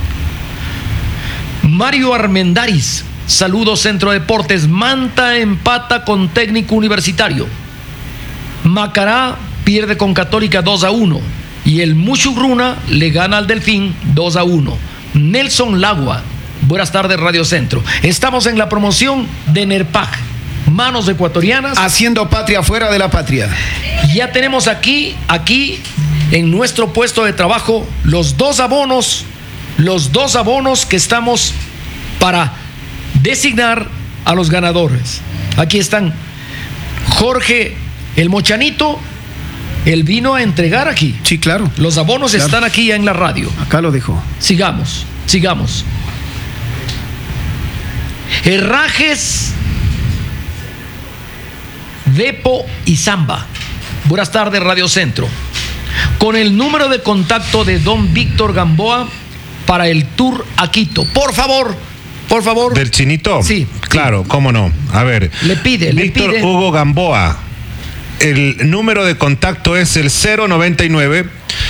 A: Mario Armendáriz, saludos Centro Deportes. Manta empata con Técnico Universitario. Macará pierde con Católica 2-1. Y el Muchugruna le gana al Delfín 2-1. Nelson Lagua, buenas tardes Radio Centro. Estamos en la promoción de NERPAG, manos ecuatorianas.
B: Haciendo patria fuera de la patria.
A: Ya tenemos aquí en nuestro puesto de trabajo los dos abonos que estamos para designar a los ganadores. Aquí están. Jorge el Mochanito, él vino a entregar aquí.
B: Sí, claro.
A: Los abonos están aquí ya en la radio.
B: Acá lo dejó.
A: Sigamos. Herrajes, Depo y Zamba. Buenas tardes, Radio Centro. Con el número de contacto de don Víctor Gamboa para el tour a Quito. Por favor.
C: ¿Del Chinito?
A: Sí.
C: Claro, cómo no. A ver. Víctor Hugo Gamboa. El número de contacto es el 099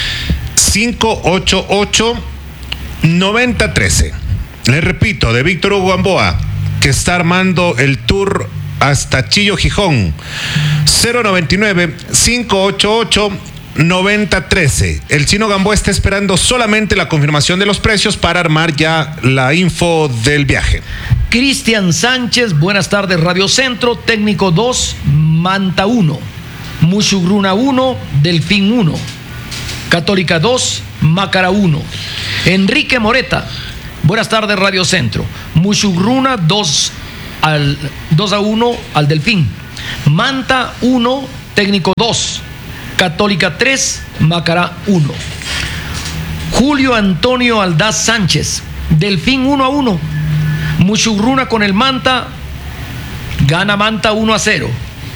C: 588 9013. Le repito, de Víctor Hugo Gamboa, que está armando el tour hasta Chillo, Gijón. 099 588 9013. El Chino Gamboa está esperando solamente la confirmación de los precios para armar ya la info del viaje.
A: Cristian Sánchez, buenas tardes, Radio Centro. Técnico 2, Manta 1, Mushugruna 1, Delfín 1, Católica 2, Mácara 1. Enrique Moreta, buenas tardes, Radio Centro. Mushugruna 2-1 al Delfín. Manta 1, Técnico 2, Católica 3, Mácara 1. Julio Antonio Aldaz Sánchez, Delfín 1-1. Mushugruna con el Manta, gana Manta 1-0.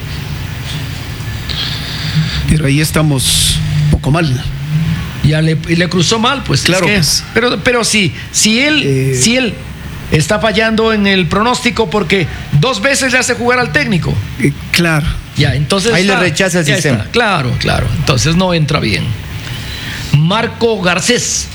B: Pero ahí estamos un poco mal.
A: Ya le cruzó mal, pues.
B: Claro.
A: Es que, pero si él está fallando en el pronóstico porque 2 veces le hace jugar al técnico.
B: Claro.
A: Ya, entonces
E: ahí le rechaza el sistema.
A: Está. Claro. Entonces no entra bien. Marco Garcés.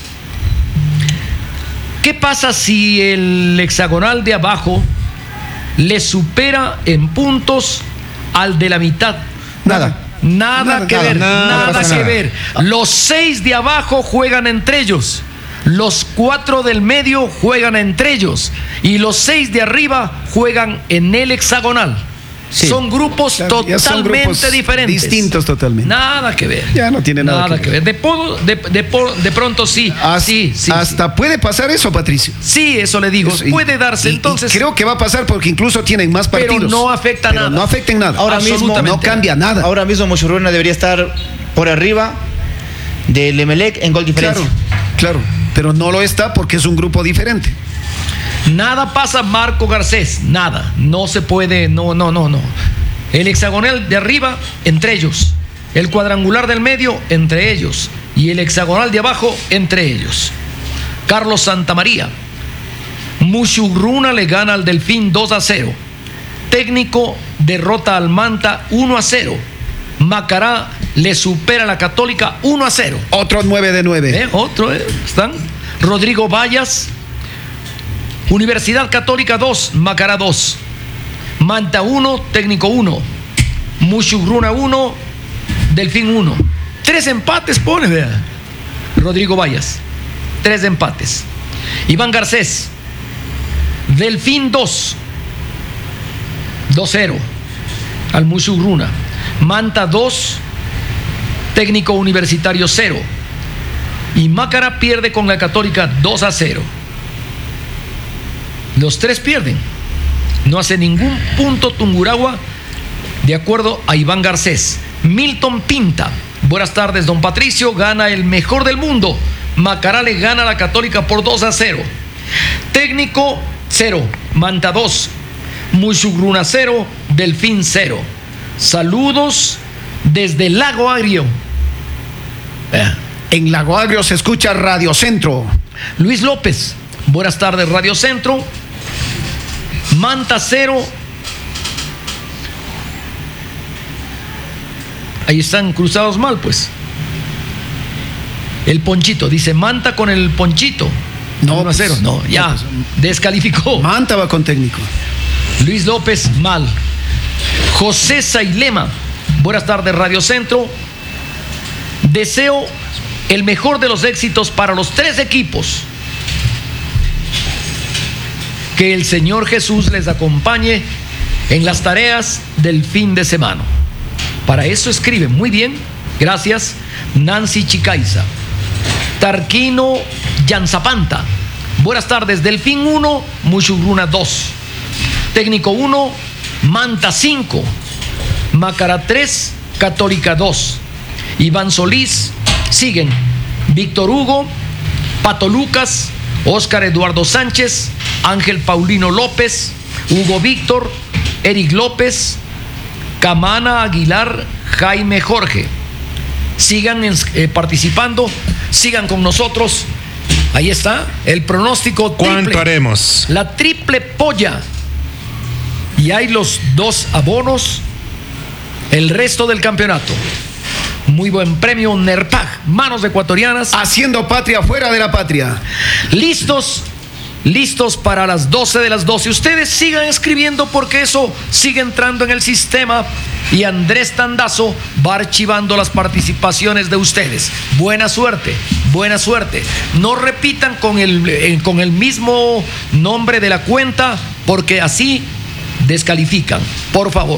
A: ¿Qué pasa si el hexagonal de abajo le supera en puntos al de la mitad? Nada que ver. Los 6 de abajo juegan entre ellos. Los 4 del medio juegan entre ellos. Y los 6 de arriba juegan en el hexagonal. Sí. Son grupos totalmente diferentes.
B: Distintos totalmente.
A: Nada que ver.
B: Ya no tiene nada que ver.
A: De pronto sí.
B: Hasta puede pasar eso, Patricio.
A: Sí, eso le digo. Puede darse. Entonces.
B: Y creo que va a pasar porque incluso tienen más partidos.
A: Pero no afecta nada.
B: No afecta en nada.
E: Ahora mismo
B: no cambia nada.
E: Ahora mismo Mushugruna debería estar por arriba del Emelec en gol diferencia.
B: Claro. Pero no lo está porque es un grupo diferente.
A: Nada pasa, Marco Garcés, nada, no se puede, no. El hexagonal de arriba, entre ellos. El cuadrangular del medio, entre ellos. Y el hexagonal de abajo, entre ellos. Carlos Santamaría. Mushugruna le gana al Delfín 2-0. Técnico derrota al Manta 1-0. Macará le supera a la Católica 1-0.
B: Otro 9 de 9.
A: Están. Rodrigo Vallas. Universidad Católica 2, Macará 2. Manta 1, Técnico 1. Mushugruna 1, Delfín 1. 3 empates pone, vea. Rodrigo Vallas. 3 empates. Iván Garcés. Delfín 2. 2-0 al Mushugruna. Manta 2, Técnico Universitario 0. Y Mácara pierde con la Católica 2-0. Los 3 pierden. No hace ningún punto Tungurahua, de acuerdo a Iván Garcés. Milton Pinta. Buenas tardes, don Patricio. Gana el mejor del mundo. Macará le gana a la Católica por 2-0. Técnico 0. Manta 2. Mushugruna 0. Delfín 0. Saludos desde Lago Agrio.
B: En Lago Agrio se escucha Radio Centro.
A: Luis López. Buenas tardes, Radio Centro. Manta 0. Ahí están cruzados mal, pues. El Ponchito, dice Manta con el Ponchito.
B: No,
A: 1-0. No, ya. Descalificó.
B: Manta va con técnico.
A: Luis López, mal. José Sailema. Buenas tardes, Radio Centro. Deseo el mejor de los éxitos para los 3 equipos. Que el Señor Jesús les acompañe en las tareas del fin de semana. Para eso escribe muy bien. Gracias, Nancy Chicaiza. Tarquino Yanzapanta. Buenas tardes, Delfín 1, Mushugruna 2. Técnico 1, Manta 5. Macará 3, Católica 2. Iván Solís. Siguen Víctor Hugo, Pato Lucas, Óscar Eduardo Sánchez, Ángel Paulino López, Hugo Víctor, Eric López, Camana Aguilar, Jaime Jorge. Sigan participando, sigan con nosotros. Ahí está el pronóstico triple.
C: ¿Cuánto haremos?
A: La triple polla. Y hay los 2 abonos, el resto del campeonato. Muy buen premio, Nerpag, manos ecuatorianas.
B: Haciendo patria fuera de la patria.
A: Listos para las 12 de las 12. Ustedes sigan escribiendo porque eso sigue entrando en el sistema y Andrés Tandazo va archivando las participaciones de ustedes. Buena suerte, buena suerte. No repitan con el mismo nombre de la cuenta porque así descalifican. Por favor,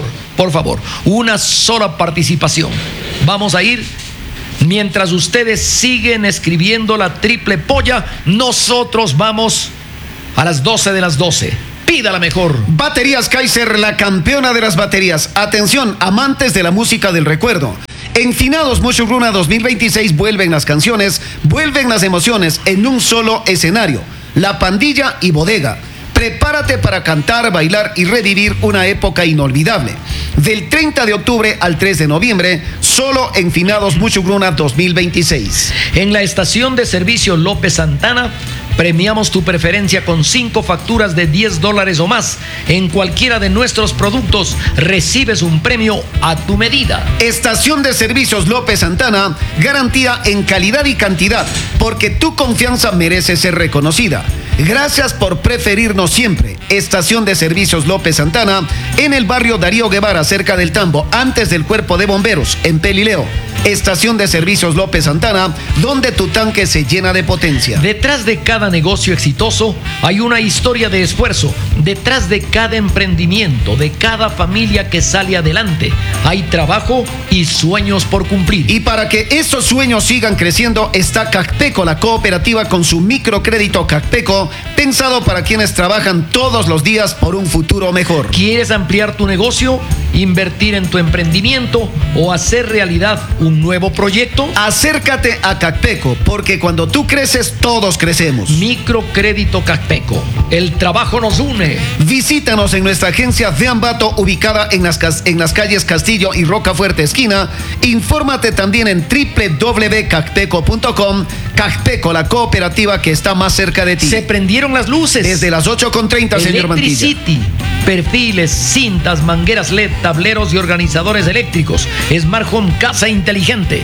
A: una sola participación. Vamos a ir. Mientras ustedes siguen escribiendo la triple polla, nosotros vamos a las 12 de las 12. Pídala mejor.
B: Baterías Kaiser, la campeona de las baterías. Atención, amantes de la música del recuerdo. En Finados Mushugruna 2026 vuelven las canciones, vuelven las emociones en un solo escenario. La Pandilla y Bodega. Prepárate para cantar, bailar y revivir una época inolvidable. Del 30 de octubre al 3 de noviembre, solo en Finados Mushugruna 2026.
A: En la estación de servicio López Santana, premiamos tu preferencia con 5 facturas de $10 o más. En cualquiera de nuestros productos recibes un premio a tu medida.
B: Estación de servicios López Santana, garantía en calidad y cantidad, porque tu confianza merece ser reconocida. Gracias por preferirnos siempre. Estación de servicios López Santana, en el barrio Darío Guevara, cerca del Tambo, antes del Cuerpo de Bomberos, en Pelileo. Estación de servicios López Santana, donde tu tanque se llena de potencia.
A: Detrás de cada negocio exitoso hay una historia de esfuerzo. Detrás de cada emprendimiento, de cada familia que sale adelante, hay trabajo y sueños por cumplir.
B: Y para que esos sueños sigan creciendo, está Cacpeco, la cooperativa con su microcrédito Cacpeco, pensado para quienes trabajan todos los días por un futuro mejor.
A: ¿Quieres ampliar tu negocio, invertir en tu emprendimiento o hacer realidad un nuevo proyecto?
B: Acércate a Cacpeco, porque cuando tú creces, todos crecemos.
A: Microcrédito Cacpeco. El trabajo nos une.
B: Visítanos en nuestra agencia de Ambato, ubicada en las calles Castillo y Rocafuerte esquina. Infórmate también en www.cacpeco.com. Cacpeco, la cooperativa que está más cerca de ti.
A: Se prendieron las luces.
B: Desde las 8:30, señor Mantilla.
A: Electricity. Perfiles, cintas, mangueras LED, tableros y organizadores eléctricos. Smart Home, casa inteligente.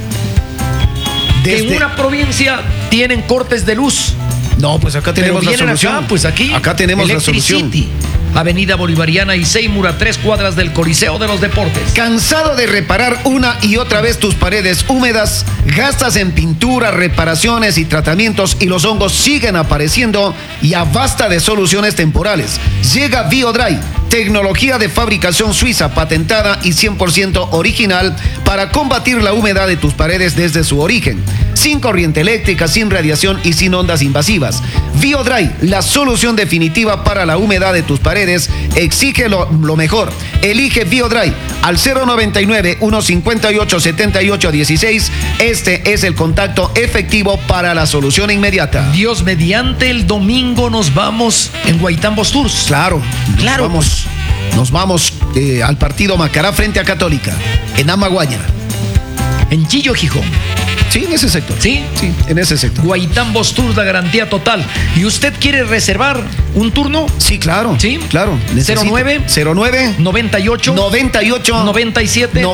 A: En una provincia tienen cortes de luz.
B: No, pues acá tenemos la solución.
A: Acá, pues aquí.
B: Acá tenemos la solución.
A: Avenida Bolivariana y Seymour, a 3 cuadras del Coliseo de los Deportes.
B: ¿Cansado de reparar una y otra vez tus paredes húmedas? Gastas en pintura, reparaciones y tratamientos y los hongos siguen apareciendo. Ya basta de soluciones temporales. Llega BioDry, tecnología de fabricación suiza patentada y 100% original para combatir la humedad de tus paredes desde su origen. Sin corriente eléctrica, sin radiación y sin ondas invasivas. BioDry, la solución definitiva para la humedad de tus paredes. Exige lo mejor. Elige BioDry al 099-158-7816. Este es el contacto efectivo para la solución inmediata.
A: Dios mediante, el domingo nos vamos en Guaitambos Tours.
B: Claro. Nos vamos al partido Macará frente a Católica, en Amaguaña.
A: En Chillo, Gijón.
B: Sí, en ese sector.
A: ¿Sí?
B: Sí, en ese sector.
A: Guaitambos Tours, la garantía total. ¿Y usted quiere reservar un turno?
B: Sí, claro.
A: ¿Sí?
B: Claro.
A: 09 98 97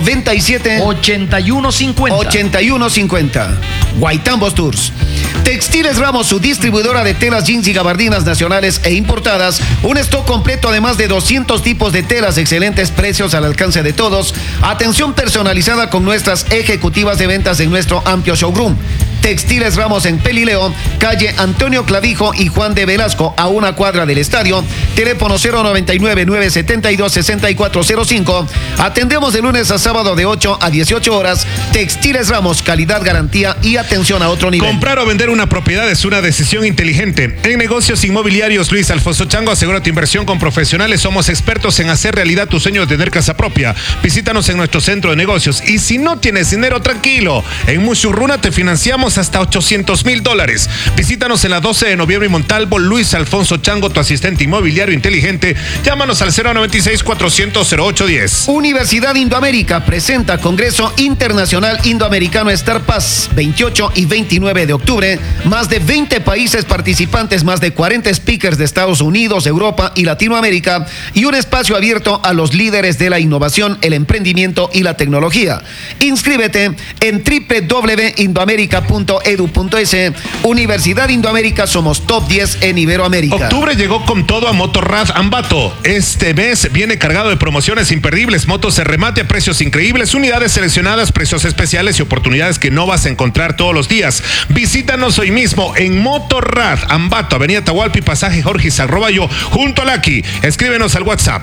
B: 8150. Guaitambos Tours. Textiles Ramos, su distribuidora de telas, jeans y gabardinas nacionales e importadas. Un stock completo, además de 200 tipos de telas, excelentes precios al alcance de todos. Atención personalizada con nuestras ejecutivas de ventas en nuestro amplio showroom. Textiles Ramos en Pelileo, calle Antonio Clavijo y Juan de Velasco, a 1 cuadra del estadio. Teléfono 099-972-6405. Atendemos de lunes a sábado de 8 a 18 horas. Textiles Ramos, calidad, garantía y atención a otro nivel.
C: Comprar o vender una propiedad es una decisión inteligente. En negocios inmobiliarios Luis Alfonso Chango asegura tu inversión con profesionales. Somos expertos en hacer realidad tu sueño de tener casa propia. Visítanos en nuestro centro de negocios. Y si no tienes dinero, tranquilo. En Mushugruna te financiamos tenemos hasta $800,000. Visítanos en la 12 de noviembre y Montalvo. Luis Alfonso Chango, tu asistente inmobiliario inteligente. Llámanos al 096-400-0810.
B: Universidad Indoamérica presenta Congreso Internacional Indoamericano Star Pass 28 y 29 de octubre. Más de 20 países participantes, más de 40 speakers de Estados Unidos, Europa y Latinoamérica, y un espacio abierto a los líderes de la innovación, el emprendimiento y la tecnología. Inscríbete en www.indoamerica.edu.es. Universidad Indoamérica, somos top 10 en Iberoamérica.
C: Octubre llegó con todo a Motorrad Ambato. Este mes viene cargado de promociones imperdibles, motos de remate a precios increíbles, unidades seleccionadas, precios especiales y oportunidades que no vas a encontrar todos los días. Visítanos hoy mismo en Motorrad Ambato, Avenida Tahualpi, Pasaje Jorge Sarroballo, junto a Laki. Escríbenos al WhatsApp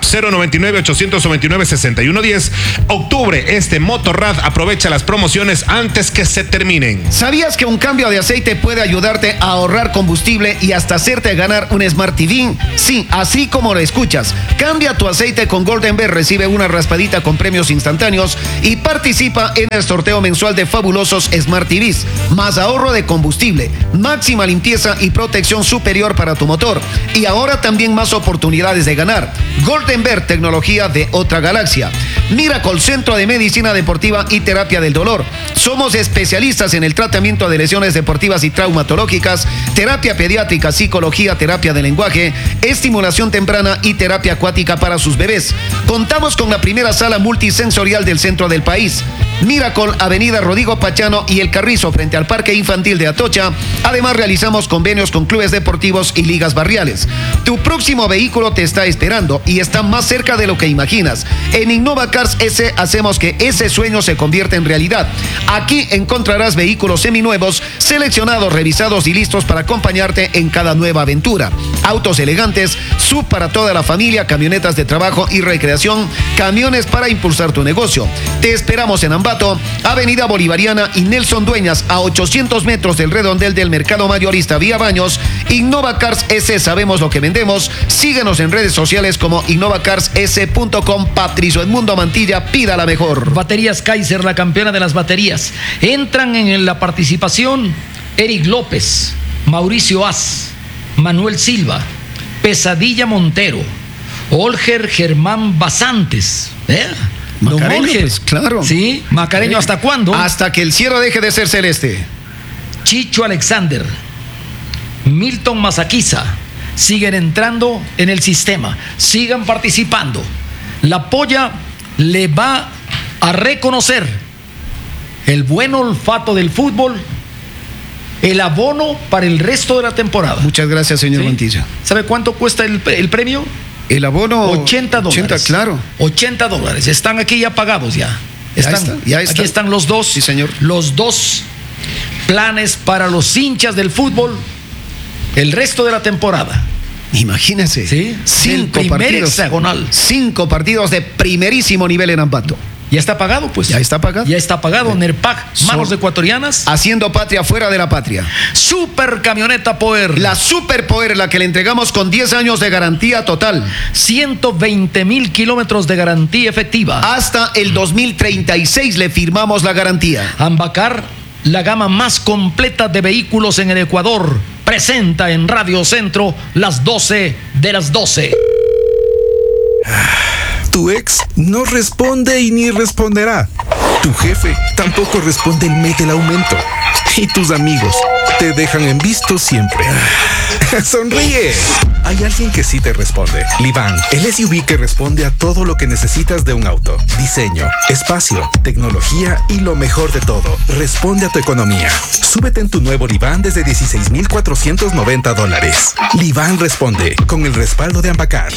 C: 099-829-6110. Octubre, Motorrad aprovecha las promociones antes que se terminen.
B: ¿Sabías que un cambio de aceite puede ayudarte a ahorrar combustible y hasta hacerte ganar un Smart TV? Sí, así como lo escuchas. Cambia tu aceite con Golden Bear, recibe una raspadita con premios instantáneos y participa en el sorteo mensual de fabulosos Smart TVs. Más ahorro de combustible, máxima limpieza y protección superior para tu motor. Y ahora también más oportunidades de ganar. Golden Bear, tecnología de otra galaxia. Miracle, Centro de Medicina Deportiva y Terapia del Dolor. Somos especialistas en el tratamiento de lesiones deportivas y traumatológicas, terapia pediátrica, psicología, terapia de lenguaje, estimulación temprana y terapia acuática para sus bebés. Contamos con la primera sala multisensorial del centro del país. Miracle, Avenida Rodrigo Pachano y El Carrizo, frente al Parque Infantil de Atocha. Además, realizamos convenios con clubes deportivos y ligas barriales. Tu próximo vehículo te está esperando y está más cerca de lo que imaginas. En Innova Cars S hacemos que ese sueño se convierta en realidad. Aquí encontrarás vehículos seminuevos, seleccionados, revisados y listos para acompañarte en cada nueva aventura. Autos elegantes, SUV para toda la familia, camionetas de trabajo y recreación, camiones para impulsar tu negocio. Te esperamos en Ambato, Avenida Bolivariana y Nelson Dueñas, a 800 metros del redondel del Mercado Mayorista Vía Baños. Innova Cars S, sabemos lo que vendemos. Síguenos en redes sociales como innovacarss.com. Patricio Edmundo Mantilla, pida la mejor.
A: Baterías Kaiser, la campeona de las baterías. Entran en la participación Eric López, Mauricio Az, Manuel Silva, Pesadilla Montero, Olger Germán Basantes.
B: Macareño,
A: Olger,
B: pues, claro.
A: Sí, Macareño, ¿hasta cuándo?
B: Hasta que el cielo deje de ser celeste.
A: Chicho Alexander, Milton Mazaquiza, siguen entrando en el sistema, sigan participando. La Polla le va a reconocer el buen olfato del fútbol, el abono para el resto de la temporada.
B: Muchas gracias, señor Mantilla.
A: ¿Sabe cuánto cuesta el premio?
B: El abono,
A: $80.
B: 80, claro.
A: $80. Están aquí ya pagados ya.
B: Ya está.
A: Aquí están los dos.
B: Sí, señor.
A: Los dos planes para los hinchas del fútbol el resto de la temporada.
B: Imagínense.
A: Sí.
B: 5
A: primer
B: partidos.
A: hexagonal.
B: 5 partidos de primerísimo nivel en Ambato.
A: Ya está pagado, pues.
B: Ya está pagado.
A: Ya está pagado. Nerpac, manos ecuatorianas.
B: Haciendo patria fuera de la patria.
A: Super camioneta Power.
B: La Super Power, la que le entregamos con 10 años de garantía total.
A: 120,000 kilómetros de garantía efectiva.
B: Hasta el 2036 le firmamos la garantía.
A: Ambacar, la gama más completa de vehículos en el Ecuador, presenta en Radio Centro las 12 de las 12.
G: Tu ex no responde y ni responderá. Tu jefe tampoco responde el mes del aumento. Y tus amigos te dejan en visto siempre. ¡Sonríe! Hay alguien que sí te responde. Livan, el SUV que responde a todo lo que necesitas de un auto. Diseño, espacio, tecnología y lo mejor de todo. Responde a tu economía. Súbete en tu nuevo Livan desde $16,490. Livan responde con el respaldo de Ambacar.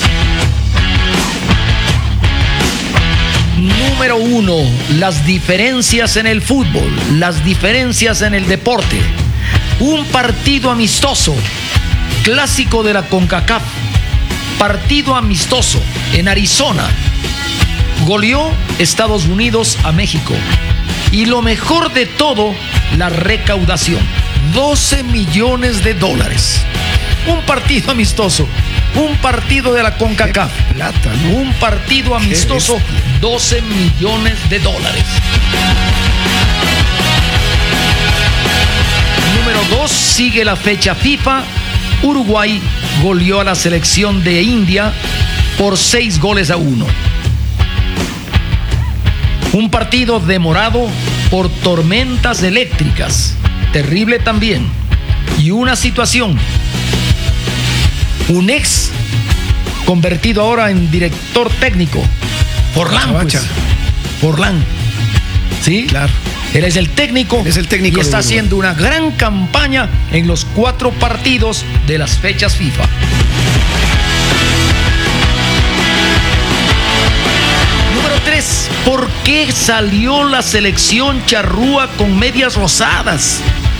A: Número 1, las diferencias en el fútbol, las diferencias en el deporte. Un partido amistoso, clásico de la CONCACAF, partido amistoso en Arizona. Goleó Estados Unidos a México. Y lo mejor de todo, la recaudación, $12 millones. Un partido amistoso. Un partido de la CONCACAF.
B: Plata, ¿no?
A: Un partido amistoso, $12 millones. sigue la fecha FIFA, Uruguay goleó a la selección de India por 6-1. Un partido demorado por tormentas eléctricas, terrible también. Y una situación, un ex convertido ahora en director técnico, Forlán, pues. Forlán, ¿sí?
B: Claro.
A: Él es el técnico,
B: Es el técnico
A: y está
B: de Uruguay.
A: haciendo una gran campaña en los 4 partidos de las fechas FIFA. Número 3. ¿Por qué salió la selección charrúa con medias rosadas?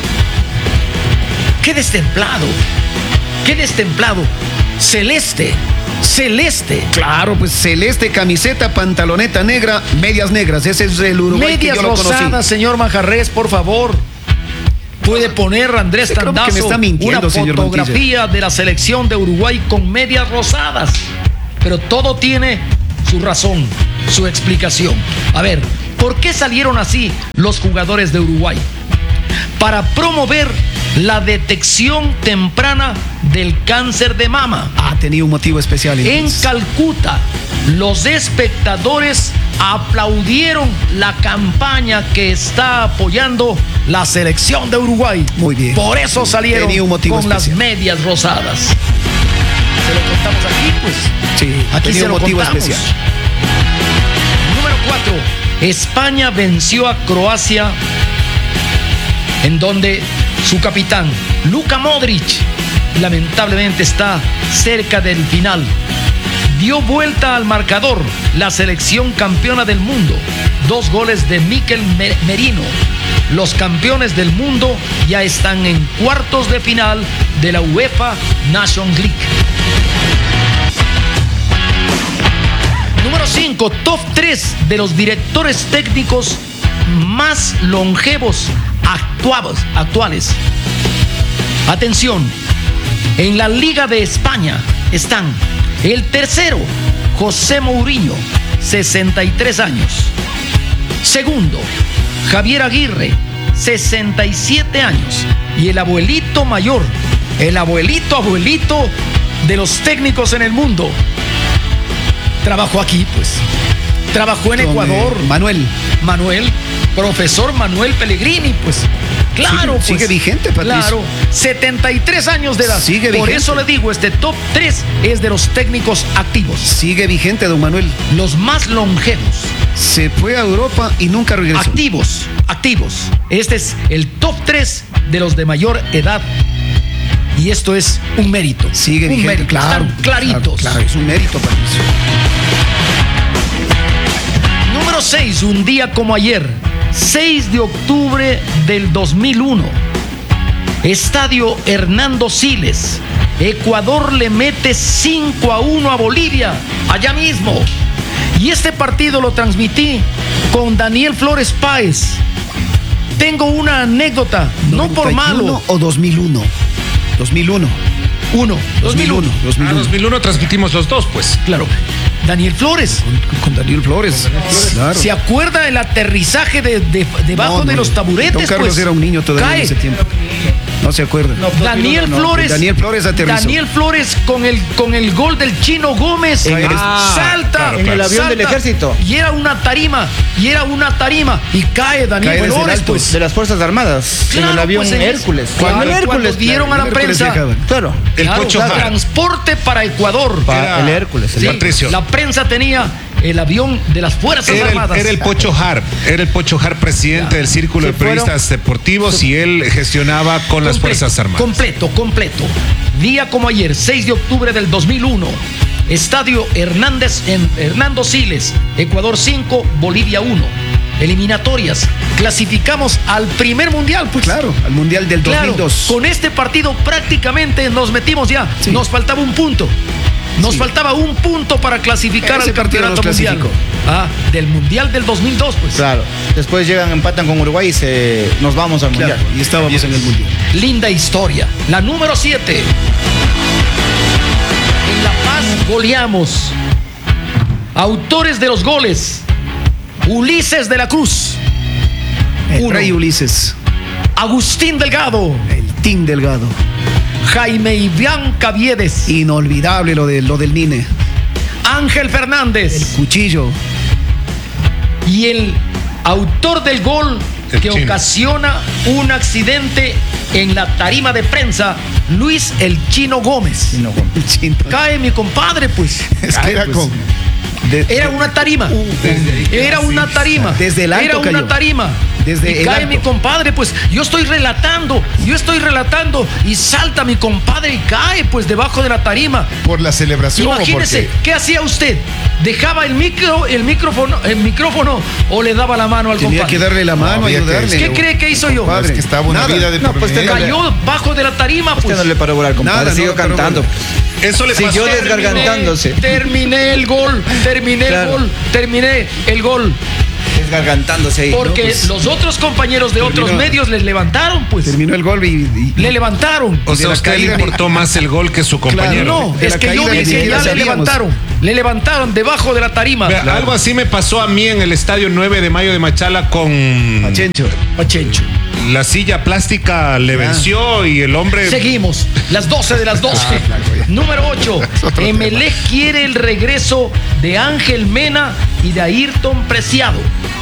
A: ¡Qué destemplado! ¡Qué destemplado! Celeste.
B: Claro, pues celeste, camiseta, pantaloneta negra, medias negras. Ese es el Uruguay
A: Medias
B: que yo lo conocí.
A: rosadas, señor Manjarres, por favor. Puede poner Andrés
B: Creo que me
A: Tandazo
B: está mintiendo,
A: una
B: señor
A: fotografía de la selección de Uruguay con medias rosadas. Pero todo tiene su razón, su explicación. A ver, ¿por qué salieron así los jugadores de Uruguay? Para promover la detección temprana del cáncer de mama.
B: Tenía un motivo especial.
A: En
B: entonces.
A: Calcuta, los espectadores aplaudieron la campaña que está apoyando la selección de Uruguay.
B: Muy bien.
A: Por eso salieron
B: Tenía un motivo
A: con
B: especial.
A: las medias rosadas. Se lo contamos aquí, pues.
B: Sí,
A: Aquí
B: tenía
A: se
B: un
A: lo
B: motivo
A: contamos.
B: especial.
A: Número 4. España venció a Croacia, en donde su capitán, Luka Modric, lamentablemente está cerca del final. Dio vuelta al marcador la selección campeona del mundo. 2 goles de Mikel Merino. Los campeones del mundo ya están en cuartos de final de la UEFA Nations League. Número 5. Top 3 de los directores técnicos más longevos actuales. Atención, en la Liga de España están el tercero, José Mourinho, 63 años. Segundo, Javier Aguirre, 67 años. Y el abuelito mayor, el abuelito de los técnicos en el mundo, trabajó aquí, pues. Trabajó en Ecuador. Profesor Manuel Pellegrini, pues. Claro, pues.
B: Sigue vigente, Patricio.
A: Claro, 73 años de edad.
B: Sigue
A: Por
B: vigente.
A: eso le digo, este top 3 es de los técnicos activos.
B: Sigue vigente, don Manuel.
A: Los más longevos.
B: Se fue a Europa y nunca regresó.
A: Activos. Este es el top 3 de los de mayor edad. Y esto es un mérito.
B: Sigue
A: un
B: vigente,
A: mérito.
B: claro.
A: Están claritos.
B: Claro, es un mérito, Patricio.
A: Número 6, un día como ayer, 6 de octubre del 2001. Estadio Hernando Siles. Ecuador le mete 5-1 a Bolivia, allá mismo. Y este partido lo transmití con Daniel Flores Páez. Tengo una anécdota, no por malo.
B: ¿O 2001? 2001.
A: 2001.
C: 2001 transmitimos los dos, pues.
A: Claro. Daniel Flores.
B: Con Daniel Flores. Claro.
A: ¿Se acuerda del aterrizaje debajo de los taburetes?
B: Don Carlos
A: pues,
B: era un niño todavía
A: cae.
B: en ese tiempo. No se acuerda.
A: Daniel Flores
B: aterrizó.
A: Daniel Flores con el gol del Chino Gómez salta
C: claro,
E: en el avión del ejército.
A: y era una tarima y cae Daniel
B: Cae desde el
A: Flores,
B: alto.
A: pues.
E: De las Fuerzas Armadas,
A: Claro,
E: en el avión
A: pues,
E: Hércules.
A: Cuando
E: el Hércules
A: dieron a la
B: Hércules
A: prensa,
B: viajaba.
E: Claro.
C: El Pocho Hart.
A: transporte para Ecuador.
E: El Hércules.
A: Sí,
C: Patricio.
A: la prensa tenía el avión de las Fuerzas Armadas.
C: Era el Pocho Hart, presidente del Círculo de
E: Se fueron-
C: Periodistas Deportivos, y él gestionaba con las Fuerzas Armadas.
A: Completo. Día como ayer, 6 de octubre del 2001. Estadio Hernando Siles, Ecuador 5, Bolivia 1. Eliminatorias. Clasificamos al primer mundial, pues.
B: Claro, al Mundial del
A: Claro,
B: 2002.
A: con este partido prácticamente nos metimos ya.
B: Sí.
A: Nos faltaba un punto. Faltaba un punto para clasificar
B: Ese
A: al
B: partido
A: campeonato
B: nos
A: mundial.
B: clasificó.
A: Del mundial del 2002, pues.
E: Claro. Después empatan con Uruguay y nos vamos al
B: Claro,
E: Mundial.
B: y estábamos en el Mundial.
A: Linda historia. La número 7. En La Paz goleamos. Autores de los goles: Ulises de la Cruz.
B: El
A: 1.
B: Rey Ulises.
A: Agustín Delgado.
B: El Martín Delgado.
A: Jaime Iván Caviedes.
B: Inolvidable lo del Nine.
A: Ángel Fernández.
B: Cuchillo.
A: Y el autor del gol
C: El
A: que
C: chino.
A: ocasiona un accidente en la tarima de prensa, Luis el Chino Gómez.
B: El Chino.
A: Cae mi compadre, pues.
D: Es que era
B: pues,
D: con.
A: Era una tarima. Era una tarima.
B: Desde el alto
A: Era una
B: cayó.
A: tarima.
B: Desde
A: y
B: el
A: cae
B: alto.
A: mi compadre, pues yo estoy relatando y salta mi compadre y cae pues debajo de la tarima.
D: ¿Por la celebración
A: Imagínese,
D: o porque?
A: ¿qué hacía usted? ¿Dejaba el micrófono o le daba la mano al
B: Tenía
A: compadre?
B: que darle la mano,
D: había que-
B: ayudarle.
A: ¿Qué cree que hizo yo?
B: Compadre.
D: Es que estaba una
B: Nada.
D: vida de
E: No,
D: por
E: pues te
D: medio.
A: Cayó bajo de la tarima,
E: Usted
A: pues.
E: no le paró bola al compadre,
B: Nada,
E: siguió
B: no, pero
E: cantando.
C: Eso le
E: Siguió
C: pasó.
E: desgargantándose.
A: Terminé el gol,
E: Claro.
A: terminé el gol.
E: Desgargantándose ahí.
A: Porque
B: No, pues,
A: los otros compañeros de otros
B: terminó-
A: medios les levantaron, pues.
B: Terminó el gol y
A: Le levantaron.
C: O sea,
B: de
C: a
B: la
C: usted le
B: caída ni-
C: importó más el gol que su compañero.
A: No,
B: de
A: es
B: la
A: que yo
B: caída
A: vi
B: ni
A: que
B: siquiera
A: ya
B: sabíamos.
A: le levantaron debajo de la tarima.
C: Vea, algo así me pasó a mí en el estadio 9 de mayo de Machala con
B: Pachencho.
A: Pachencho.
C: la silla plástica le venció y el hombre.
A: Seguimos, las 12 de las 12. Número 8. Emelec quiere el regreso de Ángel Mena y de Ayrton Preciado.